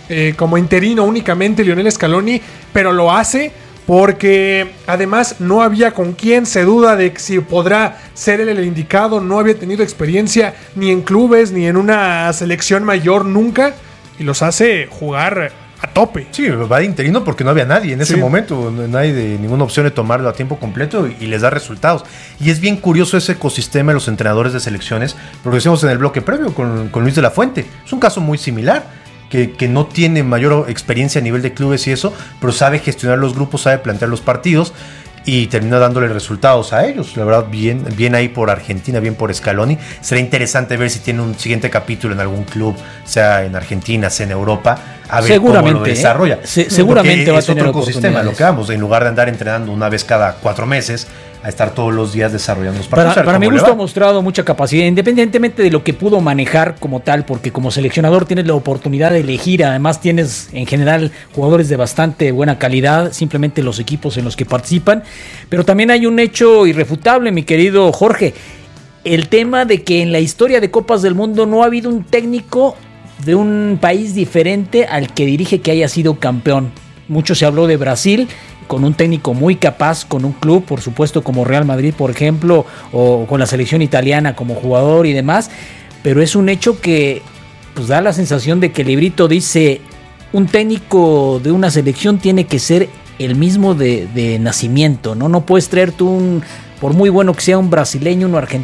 eh, como interino únicamente Lionel Scaloni, pero lo hace porque además no había con quién, se duda de si podrá ser él el indicado, no había tenido experiencia ni en clubes ni en una selección mayor nunca, y los hace jugar a tope. Sí, va de interino porque no había nadie en ese Sí. momento, no hay de ninguna opción de tomarlo a tiempo completo y, y les da resultados. Y es bien curioso ese ecosistema de los entrenadores de selecciones, porque decíamos en el bloque previo con, con Luis de la Fuente, es un caso muy similar. Que, que no tiene mayor experiencia a nivel de clubes y eso, pero sabe gestionar los grupos, sabe plantear los partidos y termina dándole resultados a ellos. La verdad, bien, bien ahí por Argentina, bien por Scaloni. Será interesante ver si tiene un siguiente capítulo en algún club, sea en Argentina, sea en Europa, a ver cómo lo desarrolla. ¿eh? Se, seguramente Porque va a es tener otro ecosistema, lo oportunidades. que vamos, en lugar de andar entrenando una vez cada cuatro meses, a estar todos los días desarrollando los partidos. Para, a ver para mi cómo le gusto va. ha mostrado mucha capacidad, independientemente de lo que pudo manejar como tal, porque como seleccionador tienes la oportunidad de elegir, además tienes en general jugadores de bastante buena calidad, simplemente los equipos en los que participan, pero también hay un hecho irrefutable, mi querido Jorge, el tema de que en la historia de Copas del Mundo no ha habido un técnico de un país diferente al que dirige que haya sido campeón. Mucho se habló de Brasil, con un técnico muy capaz, con un club, por supuesto, como Real Madrid, por ejemplo, o con la selección italiana como jugador y demás, pero es un hecho que pues da la sensación de que el librito dice, un técnico de una selección tiene que ser el mismo de, de nacimiento, ¿no? No puedes traer tú un, por muy bueno que sea un brasileño, un argentino,